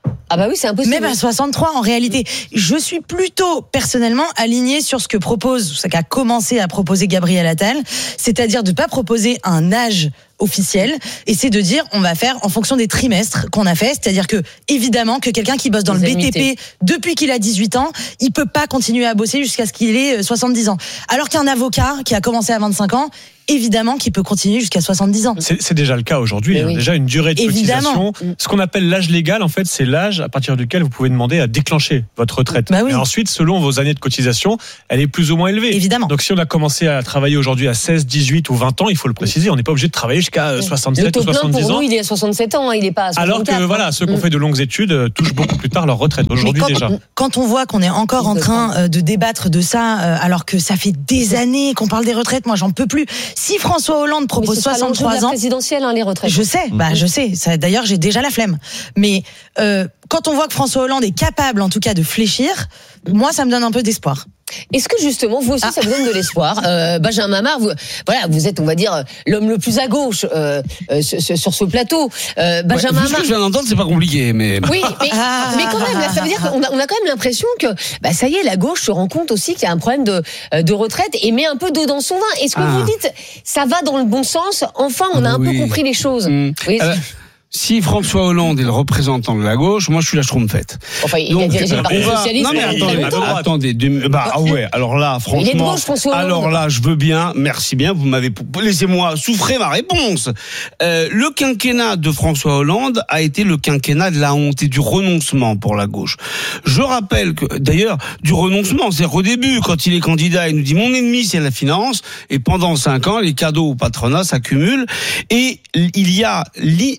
Ah bah oui, c'est impossible. Même à 63, en réalité. Je suis plutôt, personnellement, alignée sur ce que ce qu'a commencé à proposer Gabriel Attal, c'est-à-dire de pas proposer un âge officiel, et c'est de dire on va faire en fonction des trimestres qu'on a fait, c'est-à-dire que évidemment que quelqu'un qui bosse dans le BTP depuis qu'il a 18 ans, il peut pas continuer à bosser jusqu'à ce qu'il ait 70 ans. Alors qu'un avocat qui a commencé à 25 ans, évidemment qu'il peut continuer jusqu'à 70 ans. C'est déjà le cas aujourd'hui. Oui. Déjà une durée de cotisation. Ce qu'on appelle l'âge légal, en fait, c'est l'âge à partir duquel vous pouvez demander à déclencher votre retraite. Bah oui. Et ensuite, selon vos années de cotisation, elle est plus ou moins élevée. Évidemment. Donc si on a commencé à travailler aujourd'hui à 16, 18 ou 20 ans, il faut le préciser, on n'est pas obligé de travailler jusqu'à 67 ou 70 pour ans. nous, il est à 67 ans, il n'est pas à 64. Alors que voilà, ceux qui ont fait de longues études touchent beaucoup plus tard leur retraite. Aujourd'hui déjà. Quand on voit qu'on est encore en train de débattre de ça, alors que ça fait des années qu'on parle des retraites, moi j'en peux plus. Si François Hollande propose 63 ans, présidentielle, les retraites. Je sais, je sais. Ça, d'ailleurs, j'ai déjà la flemme. Mais quand on voit que François Hollande est capable, en tout cas, de fléchir, moi, ça me donne un peu d'espoir. Est-ce que justement, vous aussi, ça vous donne de l'espoir? Benjamin Amar, vous êtes, on va dire, l'homme le plus à gauche sur ce plateau. Benjamin Amar. Ce que je viens d'entendre, c'est pas compliqué, mais. Oui, mais quand même, là, ça veut dire qu'on a quand même l'impression que, ça y est, la gauche se rend compte aussi qu'il y a un problème de retraite et met un peu d'eau dans son vin. Est-ce que vous dites, ça va dans le bon sens? Enfin, on a un peu compris les choses. Oui. Si François Hollande est le représentant de la gauche, moi je suis la Schtroumpfette. Enfin, il a dirigé le Parti Socialiste. Non mais attendez. Ouais. Alors là, franchement. Il est de gauche, François Hollande. Alors là, je veux bien. Merci bien. Vous m'avez. Laissez-moi souffrir ma réponse. Le quinquennat de François Hollande a été le quinquennat de la honte et du renoncement pour la gauche. Je rappelle que, d'ailleurs, du renoncement, c'est-à-dire qu'au début, quand il est candidat, il nous dit mon ennemi c'est la finance, et pendant 5 ans, les cadeaux au patronat s'accumulent, et il y a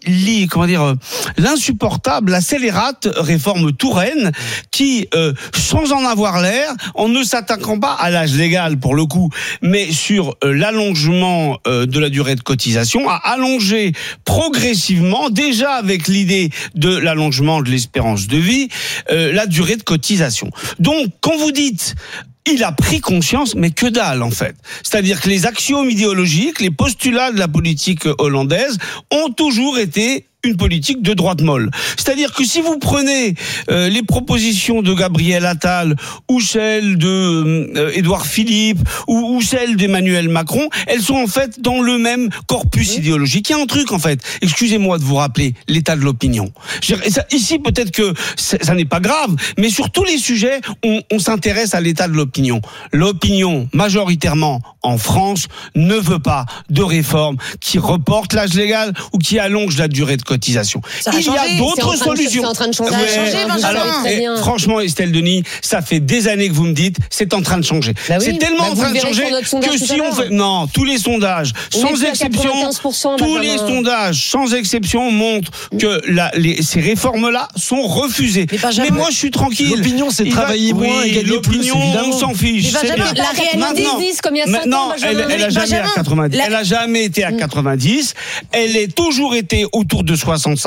l'insupportable, la scélérate réforme Touraine qui, sans en avoir l'air, en ne s'attaquant pas à l'âge légal pour le coup, mais sur l'allongement de la durée de cotisation, a allongé progressivement, déjà avec l'idée de l'allongement de l'espérance de vie, la durée de cotisation. Donc, quand vous dites il a pris conscience, mais que dalle en fait. C'est-à-dire que les axiomes idéologiques, les postulats de la politique hollandaise ont toujours été une politique de droite molle. C'est-à-dire que si vous prenez les propositions de Gabriel Attal ou celles de Édouard Philippe ou celles d'Emmanuel Macron, elles sont en fait dans le même corpus idéologique. Il y a un truc en fait, excusez-moi de vous rappeler l'état de l'opinion. Ici peut-être que ça n'est pas grave, mais sur tous les sujets, on s'intéresse à l'état de l'opinion. L'opinion, majoritairement en France, ne veut pas de réforme qui reporte l'âge légal ou qui allonge la durée de cotisation. Il y a d'autres solutions. C'est en train de changer. Franchement, Estelle Denis, ça fait des années que vous me dites, c'est en train de changer. C'est tellement en train de changer que si on fait, non, tous les sondages, sans exception, tous les sondages, sans exception, montrent que ces réformes-là sont refusées. Mais moi, je suis tranquille. L'opinion, c'est travailler moins et gagner plus, évidemment. On s'en fiche. La réalité existe comme il y a 100 ans. Elle a jamais à 90. Elle a jamais été à 90. Elle a toujours été autour de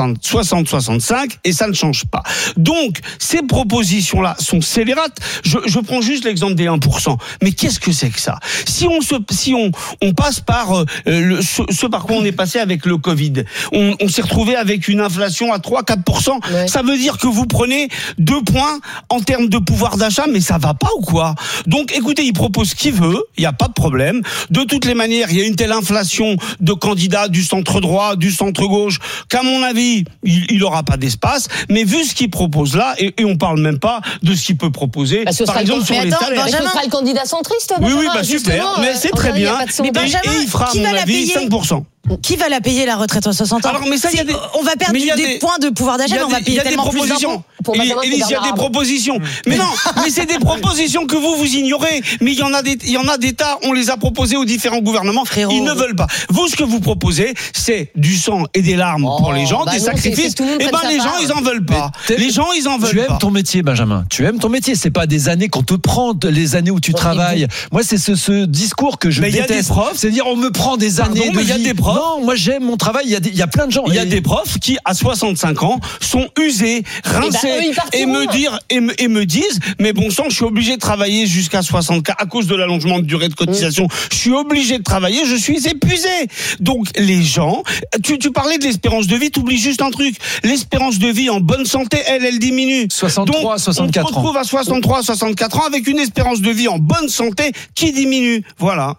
60-65 et ça ne change pas. Donc, ces propositions-là sont scélérates. Je prends juste l'exemple des 1%. Mais qu'est-ce que c'est que ça? Si on passe par ce par quoi on est passé avec le Covid, on s'est retrouvé avec une inflation à 3-4%. Ça veut dire que vous prenez 2 points en termes de pouvoir d'achat, mais ça va pas ou quoi? Donc, écoutez, il propose ce qu'il veut, il n'y a pas de problème. De toutes les manières, il y a une telle inflation de candidats du centre droit, du centre gauche, qu'à mon avis, il n'aura pas d'espace. Mais vu ce qu'il propose là, et on parle même pas de ce qu'il peut proposer, par exemple sur les salaires. Ce sera le candidat centriste. Oui, super, mais c'est très bien. Mais Benjamin, et il fera, à mon avis, 5%. Qui va la payer la retraite à 60 ans? Alors, mais ça, on va perdre des points de pouvoir d'achat, mais on va payer tellement plus d'impôts. Élise, il y a des propositions. Mais non, mais c'est des propositions que vous ignorez. Mais il y en a des tas, on les a proposées aux différents gouvernements. Frérot. Ils ne veulent pas. Vous, ce que vous proposez, c'est du sang et des larmes pour les gens, des sacrifices. Et les gens, ils en veulent pas. Les gens, ils en veulent pas. Tu aimes ton métier, Benjamin. Tu aimes ton métier. C'est pas des années qu'on te prend, les années où tu travailles. Moi, c'est ce discours que je déteste. C'est-à-dire, on me prend des années de vie. profs. Non, moi j'aime mon travail. Il y a plein de gens. Il y a des profs qui, à 65 ans, sont usés, rincés, et me disent, mais bon sang, je suis obligé de travailler jusqu'à 64 à cause de l'allongement de durée de cotisation. Je suis obligé de travailler, je suis épuisé. Donc les gens, tu parlais de l'espérance de vie, t'oublies juste un truc. L'espérance de vie en bonne santé, elle diminue. 63, 64 ans. On se retrouve à 63, 64 ans avec une espérance de vie en bonne santé qui diminue. Voilà.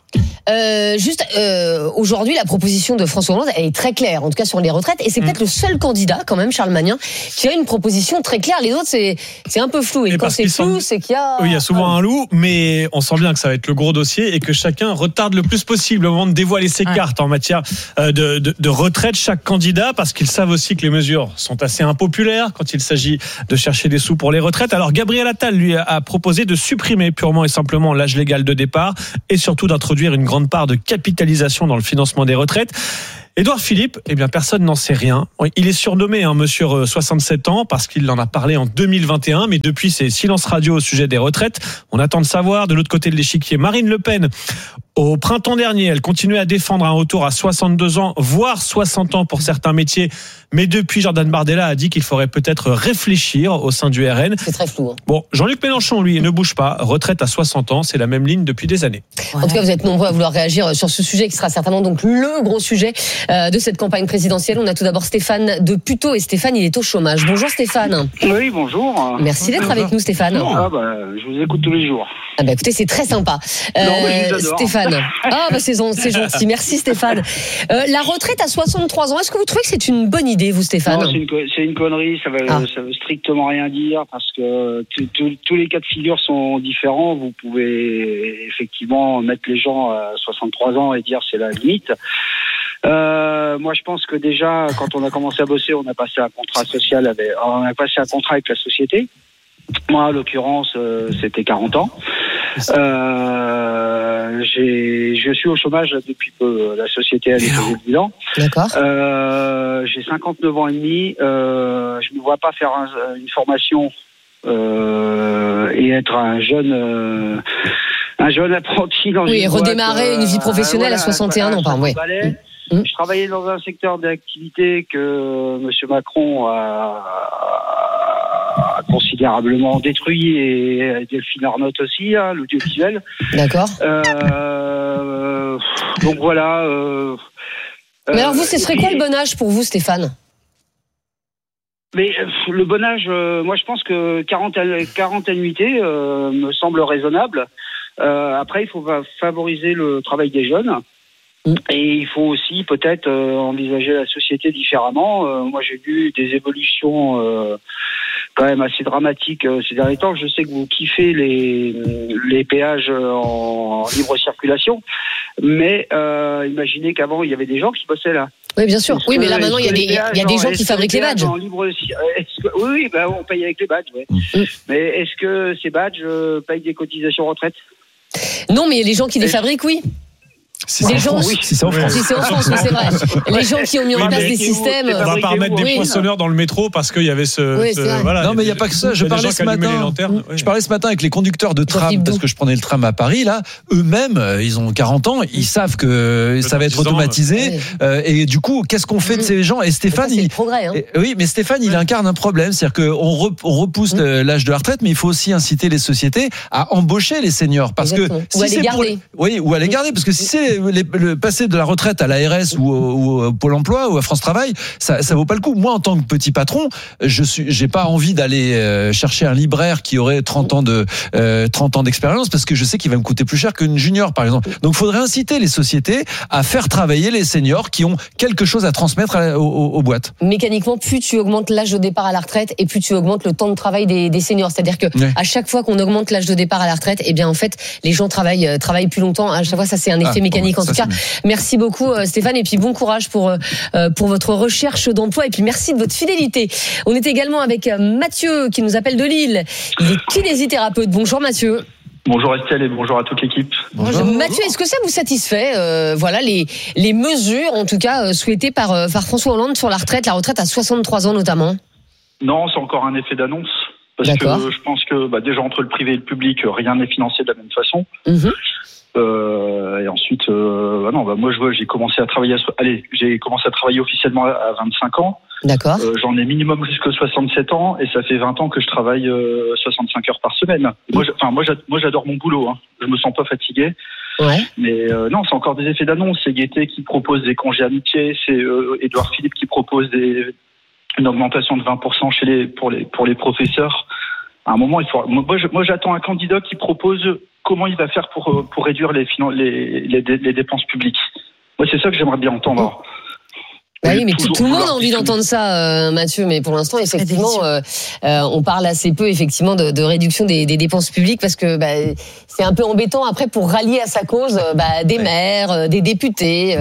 Aujourd'hui, la proposition de François Hollande, elle est très claire, en tout cas sur les retraites, et c'est peut-être le seul candidat, quand même, Charles Magnin, qui a une proposition très claire. Les autres, c'est un peu flou. Et quand c'est flou, c'est qu'il y a... Oui, il y a souvent un loup, mais on sent bien que ça va être le gros dossier et que chacun retarde le plus possible au moment de dévoiler ses cartes en matière de retraite, chaque candidat, parce qu'ils savent aussi que les mesures sont assez impopulaires quand il s'agit de chercher des sous pour les retraites. Alors Gabriel Attal, lui, a proposé de supprimer purement et simplement l'âge légal de départ et surtout d'introduire une grande part de capitalisation dans le financement des retraites. Édouard Philippe, eh bien personne n'en sait rien. Il est surnommé monsieur 67 ans parce qu'il en a parlé en 2021, mais depuis ses silences radio au sujet des retraites, on attend de savoir. De l'autre côté de l'échiquier, Marine Le Pen, au printemps dernier, elle continuait à défendre un retour à 62 ans, voire 60 ans pour certains métiers. Mais depuis, Jordan Bardella a dit qu'il faudrait peut-être réfléchir au sein du RN. C'est très flou. Bon, Jean-Luc Mélenchon, lui, ne bouge pas. Retraite à 60 ans, c'est la même ligne depuis des années. En tout cas, vous êtes nombreux à vouloir réagir sur ce sujet qui sera certainement donc le gros sujet de cette campagne présidentielle. On a tout d'abord Stéphane de Puteaux, et Stéphane, il est au chômage. Bonjour Stéphane. Oui, bonjour. Merci d'être avec nous, Stéphane. Je vous écoute tous les jours. Écoutez, c'est très sympa. Stéphane. C'est gentil. Merci Stéphane. La retraite à 63 ans, est-ce que vous trouvez que c'est une bonne idée, vous Stéphane? Non, c'est une connerie, ça veut strictement rien dire, parce que tous les cas de figure sont différents. Vous pouvez effectivement mettre les gens à 63 ans et dire c'est la limite. Moi, je pense que déjà, quand on a commencé à bosser, on a passé un contrat social avec la société. Moi, en l'occurrence, c'était 40 ans. Je suis au chômage depuis peu. La société a déposé le bilan. D'accord. J'ai 59 ans et demi. Je ne me vois pas faire une formation et être un jeune apprenti dans une boîte, redémarrer une vie professionnelle à 61 ans, pardon. Oui. Je travaillais dans un secteur d'activité que M. Macron a considérablement détruit, et Delphine Arnault aussi, l'audiovisuel. D'accord. Donc voilà. Mais alors vous, ce serait quoi le bon âge pour vous, Stéphane? Mais le bon âge, moi je pense que 40 annuités me semble raisonnable. Après, il faut favoriser le travail des jeunes. Et il faut aussi peut-être envisager la société différemment. Moi, j'ai vu des évolutions quand même assez dramatiques ces derniers temps. Je sais que vous kiffez les péages en libre circulation, mais imaginez qu'avant, il y avait des gens qui bossaient là. Oui, bien sûr. Oui, mais là, maintenant, il y a des gens qui fabriquent les badges. Oui, on paye avec les badges. Ouais. Mais est-ce que ces badges payent des cotisations retraite? Non, mais les gens qui les fabriquent, oui. Si c'est en France, c'est vrai. Les gens qui ont mis en place des systèmes. On va pas remettre des poinçonneurs dans le métro parce qu'il y avait voilà. Non, mais il n'y a pas que ça. Je parlais ce matin avec les conducteurs de tram, parce que je prenais le tram à Paris, là. Eux-mêmes, ils ont 40 ans, ils savent que ça va être automatisé. Et du coup, qu'est-ce qu'on fait de ces gens? Et Stéphane, oui, mais Stéphane, il incarne un problème. C'est-à-dire qu'on repousse l'âge de la retraite, mais il faut aussi inciter les sociétés à embaucher les seniors. Parce que ou à les garder. Ou à les garder. Parce que si c'est le passer de la retraite à l'ARS ou au Pôle emploi ou à France Travail, ça vaut pas le coup. Moi, en tant que petit patron, j'ai pas envie d'aller chercher un libraire qui aurait 30 ans d'expérience, parce que je sais qu'il va me coûter plus cher qu'une junior, par exemple. Donc, il faudrait inciter les sociétés à faire travailler les seniors qui ont quelque chose à transmettre aux boîtes. Mécaniquement, plus tu augmentes l'âge de départ à la retraite, et plus tu augmentes le temps de travail des seniors. C'est-à-dire que à chaque fois qu'on augmente l'âge de départ à la retraite, eh bien, en fait, les gens travaillent plus longtemps. À chaque fois, ça, c'est un effet mécanique. En tout cas, merci beaucoup Stéphane, et puis bon courage pour votre recherche d'emploi, et puis merci de votre fidélité. On est également avec Mathieu qui nous appelle de Lille. Il est kinésithérapeute. Bonjour Mathieu. Bonjour Estelle et bonjour à toute l'équipe. Bonjour. Mathieu, est-ce que ça vous satisfait les mesures en tout cas souhaitées par François Hollande sur la retraite à 63 ans notamment? Non, c'est encore un effet d'annonce. Parce que je pense que déjà entre le privé et le public, rien n'est financé de la même façon. Et ensuite, moi j'ai commencé à travailler. J'ai commencé à travailler officiellement à 25 ans. D'accord. J'en ai minimum jusqu'à 67 ans, et ça fait 20 ans que je travaille 65 heures par semaine. Moi, j'adore mon boulot. Hein. Je me sens pas fatigué. Ouais. Mais non, c'est encore des effets d'annonce. C'est Gaieté qui propose des congés amitiés. C'est Édouard Philippe qui propose une augmentation de 20% pour les professeurs. À un moment, moi, j'attends un candidat qui propose comment il va faire pour réduire les dépenses publiques. Moi, c'est ça que j'aimerais bien entendre. Bah oui, mais tout le monde a envie d'entendre ça, Mathieu. Mais pour l'instant, effectivement, on parle assez peu, effectivement, de réduction des dépenses publiques, parce que c'est un peu embêtant après pour rallier à sa cause des maires, des députés,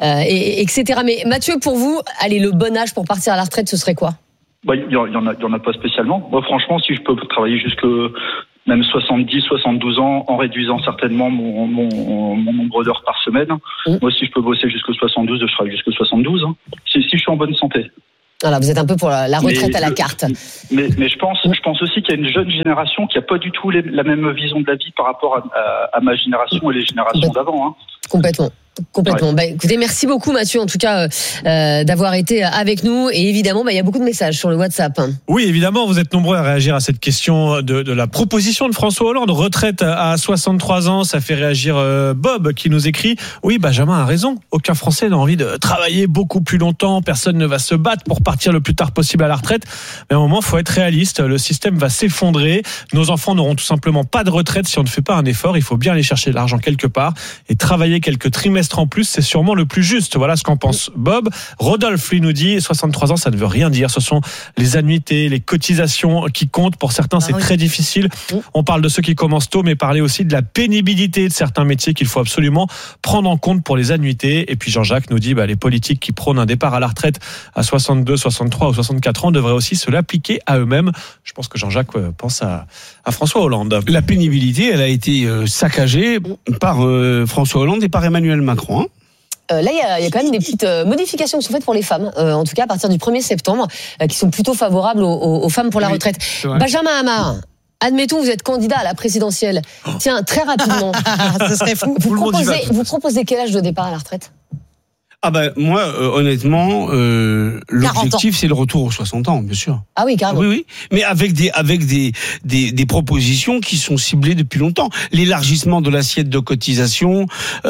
etc. Mais Mathieu, pour vous, allez, le bon âge pour partir à la retraite, ce serait quoi ? Il y en a pas spécialement. Moi, franchement, si je peux travailler jusque même 70, 72 ans, en réduisant certainement mon nombre d'heures par semaine. Moi, si je peux bosser jusque 72, je travaille jusque 72. Hein. Si je suis en bonne santé. Voilà, vous êtes un peu pour la retraite à la carte. Mais je pense aussi qu'il y a une jeune génération qui a pas du tout la même vision de la vie par rapport à ma génération et les générations d'avant. Hein. Complètement. Ouais. Écoutez, merci beaucoup Mathieu, en tout cas, d'avoir été avec nous. Et évidemment, il y a beaucoup de messages sur le WhatsApp. Oui, évidemment, vous êtes nombreux à réagir à cette question de la proposition de François Hollande. Retraite à 63 ans, ça fait réagir Bob qui nous écrit: oui, Benjamin a raison. Aucun Français n'a envie de travailler beaucoup plus longtemps. Personne ne va se battre pour partir le plus tard possible à la retraite. Mais à un moment, il faut être réaliste. Le système va s'effondrer. Nos enfants n'auront tout simplement pas de retraite si on ne fait pas un effort. Il faut bien aller chercher de l'argent quelque part et travailler quelques trimestres en plus, c'est sûrement le plus juste. Voilà ce qu'en pense Bob. Rodolphe, lui, nous dit 63 ans, ça ne veut rien dire. Ce sont les annuités, les cotisations qui comptent. Pour certains, c'est très difficile. On parle de ceux qui commencent tôt, mais parler aussi de la pénibilité de certains métiers qu'il faut absolument prendre en compte pour les annuités. Et puis Jean-Jacques nous dit les politiques qui prônent un départ à la retraite à 62, 63 ou 64 ans devraient aussi se l'appliquer à eux-mêmes. Je pense que Jean-Jacques pense à François Hollande. La pénibilité, elle a été saccagée par François Hollande et par Emmanuel Macron. Là, il y a quand même des petites modifications qui sont faites pour les femmes, en tout cas à partir du 1er septembre, qui sont plutôt favorables aux femmes pour la retraite. Benjamin Hamar, admettons, vous êtes candidat à la présidentielle. Tiens, très rapidement. Ce serait fou. Vous proposez quel âge de départ à la retraite ? Moi, honnêtement, l'objectif, c'est le retour aux 60 ans, bien sûr. Ah oui, carrément. Oui. Mais avec des propositions qui sont ciblées depuis longtemps. L'élargissement de l'assiette de cotisation,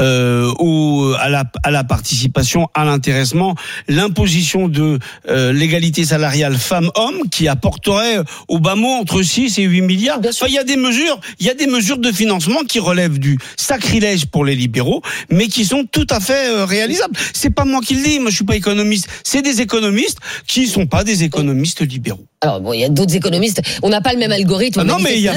à la participation, à l'intéressement, l'imposition de l'égalité salariale femmes-hommes qui apporterait au bas mot entre 6 et 8 milliards. Il y a des mesures de financement qui relèvent du sacrilège pour les libéraux, mais qui sont tout à fait réalisables. C'est pas moi qui le dis, moi je suis pas économiste. C'est des économistes qui sont pas des économistes libéraux. Alors il y a d'autres économistes. On n'a pas le même algorithme. Mais il y a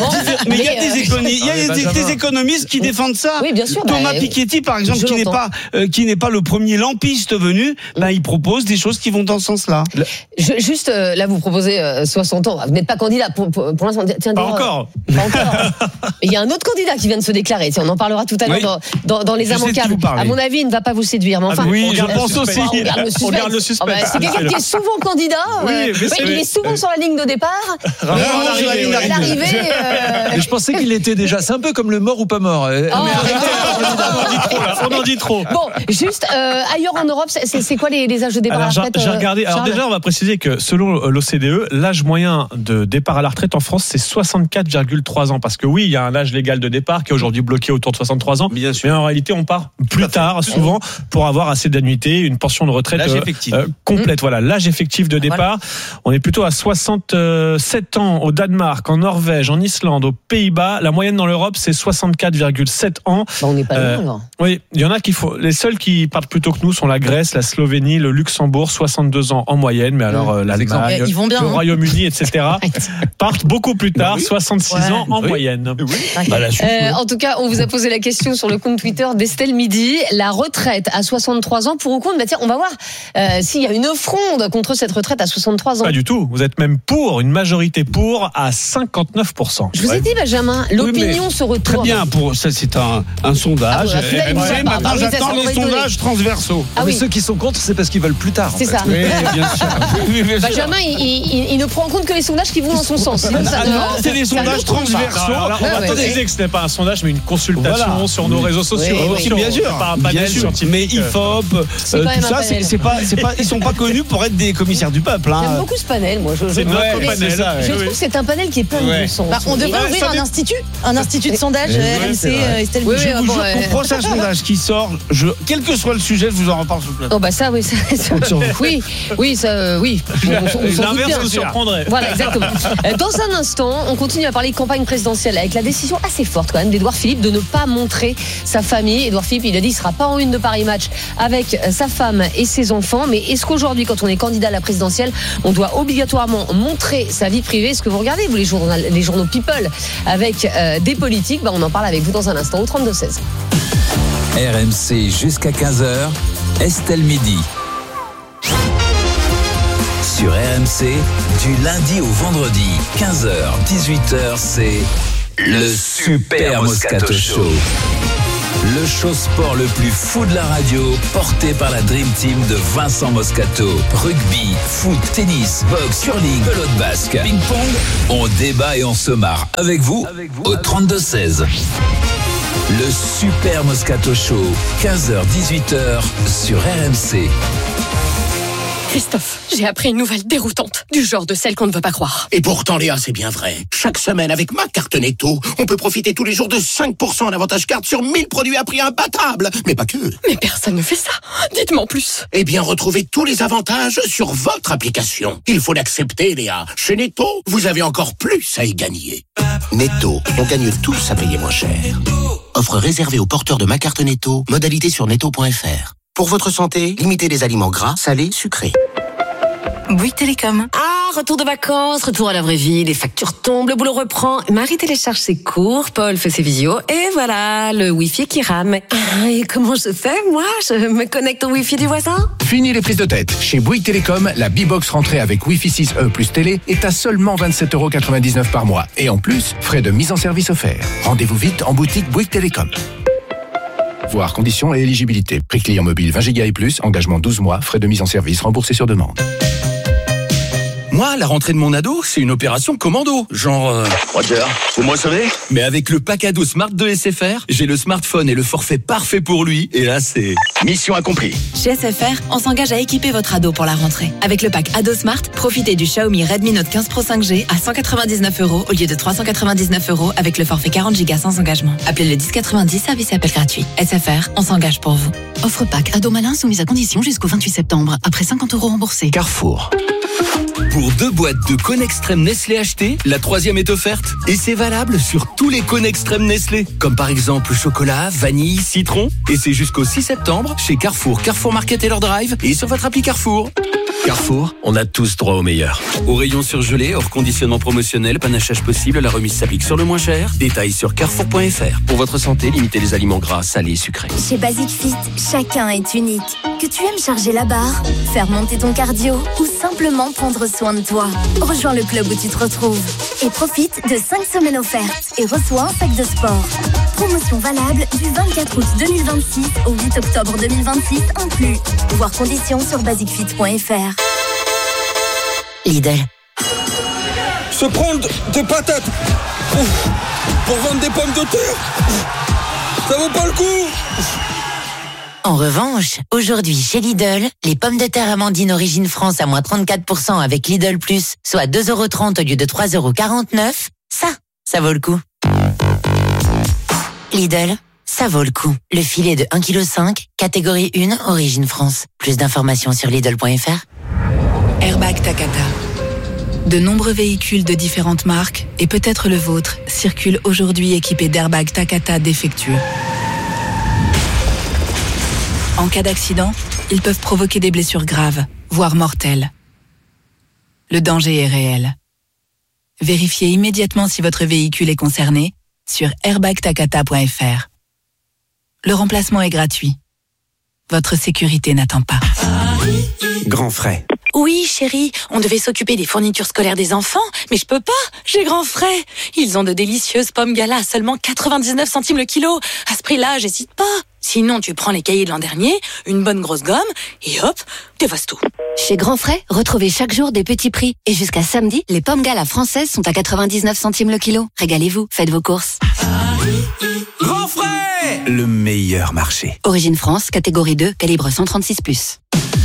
des économistes qui défendent ça. Oui, bien sûr. Thomas Piketty, par exemple, qui n'est pas le premier lampiste venu, il propose des choses qui vont dans ce sens-là. Juste là, vous proposez 60 ans. Vous n'êtes pas candidat pour l'instant. Pas encore. Il y a un autre candidat qui vient de se déclarer. On en parlera tout à l'heure dans les immanquables. À mon avis, il ne va pas vous séduire. Mais enfin, je pense aussi. On garde le suspense. C'est quelqu'un qui est souvent candidat. Il est souvent sur la ligne de départ. À l'arrivée. Je pensais qu'il était déjà. C'est un peu comme le mort ou pas mort. On en dit trop. Bon, juste ailleurs en Europe, c'est quoi les âges de départ à la retraite? J'ai regardé. Alors déjà, on va préciser que selon l'OCDE, l'âge moyen de départ à la retraite en France, c'est 64,3 ans. Parce que oui, il y a un âge légal de départ qui est aujourd'hui bloqué autour de 63 ans. Mais en réalité, on part plus tard, souvent, pour avoir assez d'annuités, une pension de retraite complète. Voilà, l'âge effectif de départ. On est plutôt à 67 ans au Danemark, en Norvège, en Islande, aux Pays-Bas. La moyenne dans l'Europe, c'est 64,7 ans. On n'est pas loin, alors. Oui, il y en a les seuls qui partent plus tôt que nous sont la Grèce, la Slovénie, le Luxembourg, 62 ans en moyenne. Mais alors, l'Allemagne, le Royaume-Uni, etc., partent beaucoup plus tard, 66 ans en moyenne. En tout cas, on vous a posé la question sur le compte Twitter d'Estelle Midi. La retraite à 63 ans 63 ans, pour ou contre. Tiens, on va voir s'il y a une fronde contre cette retraite à 63 ans. Pas du tout. Vous êtes même pour, une majorité pour à 59%. Je vous ai dit, Benjamin, l'opinion se retourne. Très bien, ça c'est un sondage. Maintenant, j'attends les sondages transversaux. Mais ceux qui sont contre, c'est parce qu'ils veulent plus tard. C'est ça. Oui, bien sûr. Benjamin, il ne prend en compte que les sondages qui vont dans son sens. Non, c'est des sondages transversaux. Alors, on va préciser que ce n'est pas un sondage, mais une consultation sur nos réseaux sociaux. Bien sûr. Pas un panel scientifique. Mais IFOP, tout ça, ils sont pas connus pour être des commissaires du peuple. J'aime beaucoup ce panel, moi. C'est notre panel. Je trouve que c'est un panel qui est plein de bon sens. On devrait ouvrir un institut de sondage RMC, Estelle Midi. Je vous jure qu'au prochain sondage qui sort, quel que soit le sujet, je vous en reparle sur le plateau. Oh bah ça, oui. Oui. L'inverse vous surprendrait. Voilà, exactement. Dans un instant, on continue à parler de campagne présidentielle avec la décision assez forte quand même d'Édouard Philippe de ne pas montrer sa famille. Édouard Philippe, il a dit qu'il ne sera pas en une de Paris Match avec sa femme et ses enfants. Mais est-ce qu'aujourd'hui, quand on est candidat à la présidentielle, on doit obligatoirement montrer sa vie privée? Est-ce que vous regardez, vous, les journaux People avec des politiques? On en parle avec vous dans un instant au 32-16. RMC jusqu'à 15h, Estelle Midi. Sur RMC, du lundi au vendredi, 15h, 18h, c'est le Super Moscato Show. Le show sport le plus fou de la radio, porté par la Dream Team de Vincent Moscato. Rugby, foot, tennis, boxe, curling, pelote basque, ping-pong. On débat et on se marre avec vous au 32-16. Le Super Moscato Show, 15h-18h sur RMC. Christophe, j'ai appris une nouvelle déroutante, du genre de celle qu'on ne veut pas croire. Et pourtant, Léa, c'est bien vrai. Chaque semaine, avec ma carte Netto, on peut profiter tous les jours de 5% d'avantage carte sur 1000 produits à prix imbattable. Mais pas que. Mais personne ne fait ça. Dites-moi en plus. Eh bien, retrouvez tous les avantages sur votre application. Il faut l'accepter, Léa. Chez Netto, vous avez encore plus à y gagner. Netto, on gagne tous à payer moins cher. Offre réservée aux porteurs de ma carte Netto. Modalité sur netto.fr. Pour votre santé, limitez les aliments gras, salés, sucrés. Bouygues Télécom. Ah, retour de vacances, retour à la vraie vie, les factures tombent, le boulot reprend. Marie télécharge ses cours, Paul fait ses visios, et voilà, le Wi-Fi qui rame. Ah, et comment je fais, moi? Je me connecte au Wi-Fi du voisin? Fini les prises de tête. Chez Bouygues Télécom, la B-Box rentrée avec Wi-Fi 6E plus télé est à seulement 27,99€ par mois. Et en plus, frais de mise en service offerts. Rendez-vous vite en boutique Bouygues Télécom. Voir conditions et éligibilité. Prix client mobile 20 Go et plus, engagement 12 mois, frais de mise en service remboursés sur demande. Moi, la rentrée de mon ado, c'est une opération commando. Genre... Roger, vous me recevez? Mais avec le pack ado Smart de SFR, j'ai le smartphone et le forfait parfait pour lui. Et là, c'est... Mission accomplie. Chez SFR, on s'engage à équiper votre ado pour la rentrée. Avec le pack Ado Smart, profitez du Xiaomi Redmi Note 15 Pro 5G à 199€ au lieu de 399€ avec le forfait 40 Go sans engagement. Appelez le 1090, service et appel gratuit. SFR, on s'engage pour vous. Offre pack ado malin soumise à condition jusqu'au 28 septembre. Après 50€ remboursés. Carrefour. Pour 2 boîtes de Conextrême Nestlé achetées, la 3e est offerte. Et c'est valable sur tous les Conextrême Nestlé. Comme par exemple chocolat, vanille, citron. Et c'est jusqu'au 6 septembre chez Carrefour, Carrefour Market et leur drive et sur votre appli Carrefour. Carrefour, on a tous droit au meilleur. Au rayon surgelé, hors conditionnement promotionnel, panachage possible, la remise s'applique sur le moins cher. Détails sur carrefour.fr. Pour votre santé, limitez les aliments gras, salés et sucrés. Chez Basic Fit, chacun est unique. Que tu aimes charger la barre, faire monter ton cardio ou simplement prendre soin de toi. Rejoins le club où tu te retrouves et profite de 5 semaines offertes et reçois un sac de sport. Promotion valable du 24 août 2026 au 8 octobre 2026 inclus. Voir conditions sur basicfit.fr. Lidl. Se prendre des patates pour vendre des pommes de terre, ça vaut pas le coup. En revanche, aujourd'hui chez Lidl, les pommes de terre Amandine Origine France à moins 34% avec Lidl Plus, soit 2,30€ au lieu de 3,49€, ça vaut le coup. Lidl, ça vaut le coup. Le filet de 1,5 kg, catégorie 1, Origine France. Plus d'informations sur Lidl.fr. Airbag Takata. De nombreux véhicules de différentes marques, et peut-être le vôtre, circulent aujourd'hui équipés d'airbags Takata défectueux. En cas d'accident, ils peuvent provoquer des blessures graves, voire mortelles. Le danger est réel. Vérifiez immédiatement si votre véhicule est concerné sur airbagtakata.fr. Le remplacement est gratuit. votre sécurité n'attend pas. Grand frais. Oui, chérie, on devait s'occuper des fournitures scolaires des enfants, mais je peux pas, j'ai grand frais. Ils ont de délicieuses pommes Gala à seulement 99 centimes le kilo. À ce prix-là, j'hésite pas. Sinon, tu prends les cahiers de l'an dernier, une bonne grosse gomme, et hop, t'effaces tout. Chez Grand Frais, retrouvez chaque jour des petits prix. Et jusqu'à samedi, les pommes Gala françaises sont à 99 centimes le kilo. Régalez-vous, faites vos courses. Grand frais, le meilleur marché. Origine France, catégorie 2, calibre 136+.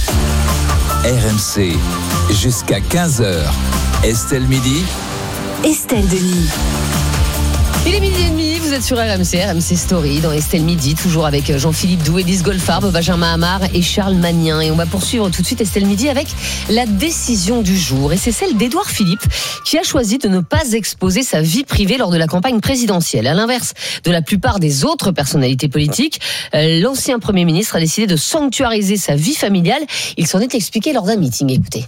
RMC, jusqu'à 15h. Estelle Midi. Estelle Denis. Il est 12h30, vous êtes sur RMC Story, dans Estelle Midi, toujours avec Jean-Philippe Doux, Élise Goldfarb, Benjamin Hamar et Charles Magnin. Et on va poursuivre tout de suite Estelle Midi avec la décision du jour. Et c'est celle d'Édouard Philippe, qui a choisi de ne pas exposer sa vie privée lors de la campagne présidentielle. À l'inverse de la plupart des autres personnalités politiques, l'ancien Premier ministre a décidé de sanctuariser sa vie familiale. Il s'en est expliqué lors d'un meeting. Écoutez.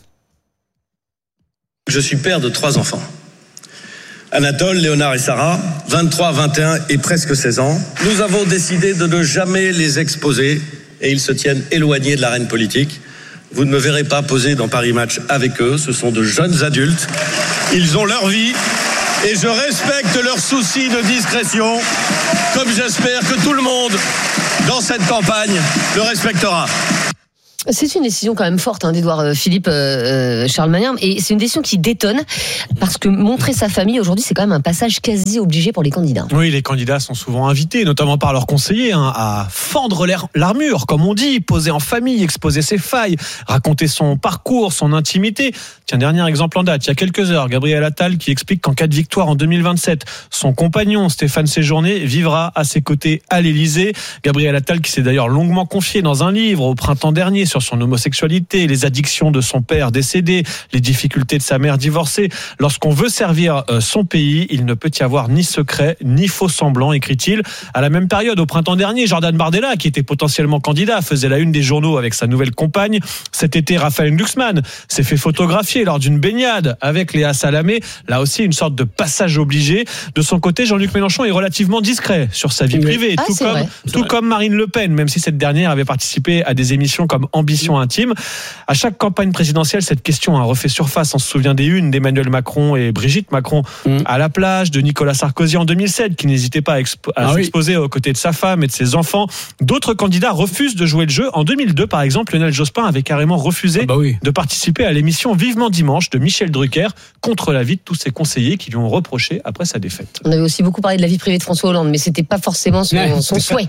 Je suis père de 3 enfants. Anatole, Léonard et Sarah, 23, 21 et presque 16 ans. Nous avons décidé de ne jamais les exposer et ils se tiennent éloignés de l'arène politique. Vous ne me verrez pas poser dans Paris Match avec eux. Ce sont de jeunes adultes. Ils ont leur vie et je respecte leurs soucis de discrétion, comme j'espère que tout le monde dans cette campagne le respectera. C'est une décision quand même forte d'Édouard Philippe, Charles Magnin, et c'est une décision qui détonne parce que montrer sa famille aujourd'hui, c'est quand même un passage quasi obligé pour les candidats. Oui, les candidats sont souvent invités, notamment par leurs conseillers, à fendre l'armure, comme on dit, poser en famille, exposer ses failles, raconter son parcours, son intimité. Tiens, dernier exemple en date, il y a quelques heures, Gabriel Attal qui explique qu'en cas de victoire en 2027, son compagnon Stéphane Séjourné vivra à ses côtés à l'Élysée. Gabriel Attal qui s'est d'ailleurs longuement confié dans un livre au printemps dernier sur son homosexualité, les addictions de son père décédé, les difficultés de sa mère divorcée. Lorsqu'on veut servir son pays, il ne peut y avoir ni secret, ni faux semblant, écrit-il. À la même période, au printemps dernier, Jordan Bardella, qui était potentiellement candidat, faisait la une des journaux avec sa nouvelle compagne. Cet été, Raphaël Glucksmann s'est fait photographier lors d'une baignade avec Léa Salamé. Là aussi, une sorte de passage obligé. De son côté, Jean-Luc Mélenchon est relativement discret sur sa vie privée, tout comme Marine Le Pen, même si cette dernière avait participé à des émissions comme Ambition intime. À chaque campagne présidentielle, cette question a refait surface. On se souvient des unes d'Emmanuel Macron et Brigitte Macron à la plage, de Nicolas Sarkozy en 2007, qui n'hésitait pas à s'exposer aux côtés de sa femme et de ses enfants. D'autres candidats refusent de jouer le jeu. En 2002, par exemple, Lionel Jospin avait carrément refusé de participer à l'émission Vivement Dimanche de Michel Drucker, contre l'avis de tous ses conseillers qui lui ont reproché après sa défaite. On avait aussi beaucoup parlé de la vie privée de François Hollande, mais c'était pas forcément son souhait.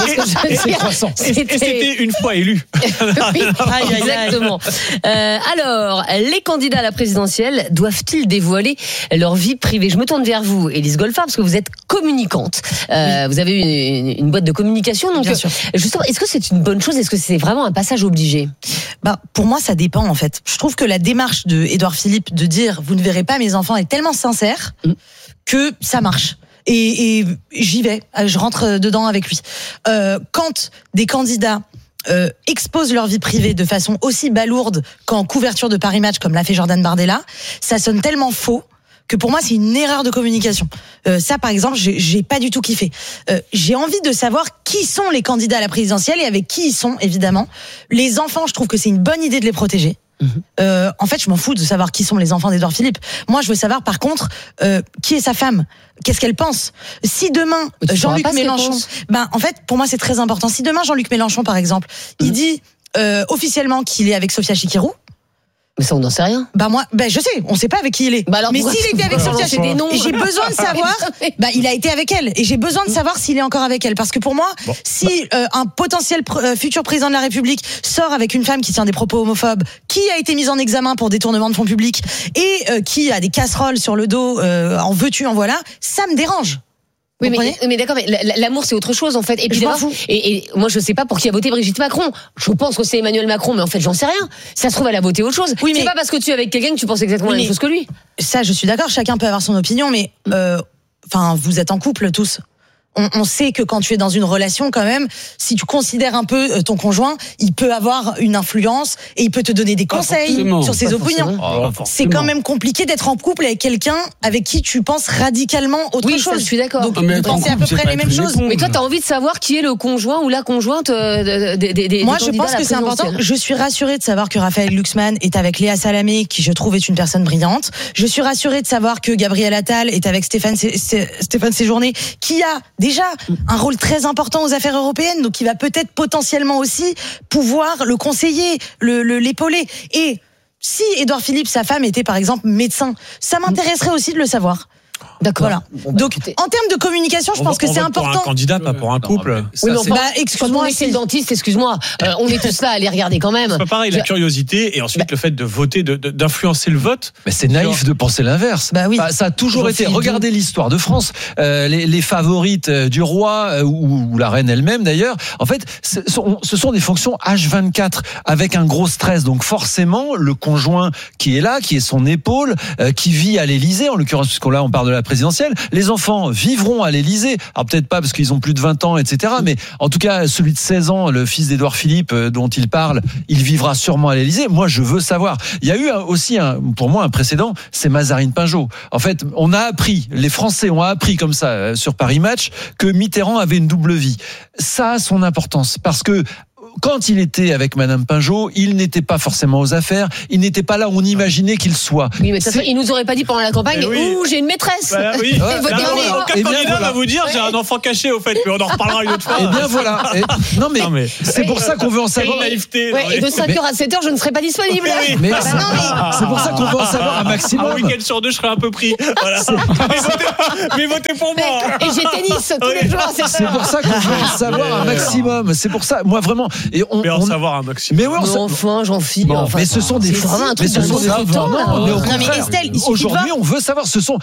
C'était une fois élu. Oui, exactement. Alors, les candidats à la présidentielle doivent-ils dévoiler leur vie privée ? Je me tourne vers vous, Élise Goldfarb, parce que vous êtes communicante. Vous avez une boîte de communication, donc justement, est-ce que c'est une bonne chose ? Est-ce que c'est vraiment un passage obligé ? Pour moi, ça dépend en fait. Je trouve que la démarche de Édouard Philippe de dire vous ne verrez pas mes enfants est tellement sincère que ça marche. Et j'y vais, je rentre dedans avec lui. Quand des candidats exposent leur vie privée de façon aussi balourde qu'en couverture de Paris Match, comme l'a fait Jordan Bardella, ça sonne tellement faux que pour moi c'est une erreur de communication. Ça par exemple, j'ai pas du tout kiffé. J'ai envie de savoir qui sont les candidats à la présidentielle et avec qui ils sont, évidemment. Les enfants, je trouve que c'est une bonne idée de les protéger. En fait, je m'en fous de savoir qui sont les enfants d'Édouard Philippe. Moi, je veux savoir, par contre, qui est sa femme. Qu'est-ce qu'elle pense ? Si demain, Jean-Luc Mélenchon... en fait, pour moi, c'est très important. Si demain, Jean-Luc Mélenchon, par exemple, il dit officiellement qu'il est avec Sophia Chikirou, mais ça, on n'en sait rien. Je sais, on sait pas avec qui il est. Mais s'il était avec Sophia Chikirou, j'ai besoin de savoir, il a été avec elle. Et j'ai besoin de savoir s'il est encore avec elle. Parce que pour moi, si un potentiel futur président de la République sort avec une femme qui tient des propos homophobes, qui a été mise en examen pour détournement de fonds publics et qui a des casseroles sur le dos, en veux-tu, en voilà, ça me dérange. Oui, mais d'accord, mais l'amour c'est autre chose en fait. Et puis et moi je sais pas pour qui a voté Brigitte Macron. Je pense que c'est Emmanuel Macron, mais en fait j'en sais rien. Ça se trouve elle a voté autre chose. Oui, c'est pas parce que tu es avec quelqu'un que tu penses exactement la même chose que lui. Ça, je suis d'accord. Chacun peut avoir son opinion, mais vous êtes en couple tous. On sait que quand tu es dans une relation, quand même, si tu considères un peu ton conjoint, il peut avoir une influence et il peut te donner des conseils sur ses opinions. C'est quand même compliqué d'être en couple avec quelqu'un avec qui tu penses radicalement autre chose. Oui, je suis d'accord. Donc, vous pensez à peu près les mêmes choses. Mais toi, t'as envie de savoir qui est le conjoint ou la conjointe des Moi, je pense que c'est important. Je suis rassurée de savoir que Raphaël Glucksmann est avec Léa Salamé, qui je trouve est une personne brillante. Je suis rassurée de savoir que Gabriel Attal est avec Stéphane Séjourné, qui a déjà un rôle très important aux affaires européennes, donc il va peut-être potentiellement aussi pouvoir le conseiller, l'épauler. Et si Édouard Philippe, sa femme, était par exemple médecin, ça m'intéresserait aussi de le savoir. D'accord. Voilà. Donc, en termes de communication, je pense que c'est important. Pour un candidat, pas pour un couple. Oui, mais excuse-moi, on était le dentiste, excuse-moi. On est tous là à les regarder quand même. C'est pas pareil, la curiosité et ensuite le fait de voter, d'influencer le vote. Mais c'est naïf de penser l'inverse. Bah oui. Ça a toujours été. Regardez l'histoire de France. Les favorites du roi ou la reine elle-même d'ailleurs. En fait, ce sont des fonctions H24 avec un gros stress. Donc forcément, le conjoint qui est là, qui est son épaule, qui vit à l'Élysée, en l'occurrence, puisqu'on là on parle de la présidentielle, les enfants vivront à l'Élysée. Alors peut-être pas parce qu'ils ont plus de 20 ans, etc. Mais en tout cas, celui de 16 ans, le fils d'Édouard Philippe dont il parle, il vivra sûrement à l'Élysée. Moi, je veux savoir. Il y a eu aussi pour moi un précédent, c'est Mazarine Pinjot. En fait, les Français ont appris comme ça sur Paris Match que Mitterrand avait une double vie. Ça a son importance parce que quand il était avec Madame Pinjot, il n'était pas forcément aux affaires, il n'était pas là où on imaginait qu'il soit. Oui, mais il nous aurait pas dit pendant la campagne, j'ai une maîtresse. Voilà, oui. Aucun candidat va vous dire, j'ai un enfant caché au fait, mais on en reparlera une autre fois. Et bien voilà. Non mais c'est pour ça qu'on veut en savoir. Et de 5h à 7h, je ne serai pas disponible. Mais c'est pour ça qu'on veut en savoir un maximum. Un week-end sur 2, je serai un peu pris. Voilà. Mais votez pour moi. Et j'ai tennis tous les jours. C'est pour ça qu'on veut en savoir un maximum. C'est pour ça, moi vraiment. Mais en savoir un maximum. Mais ouais, enfin, j'en file. Mais ce sont des fous. Mais ce sont des Non, mais Estelle, aujourd'hui, on veut savoir. Ce sont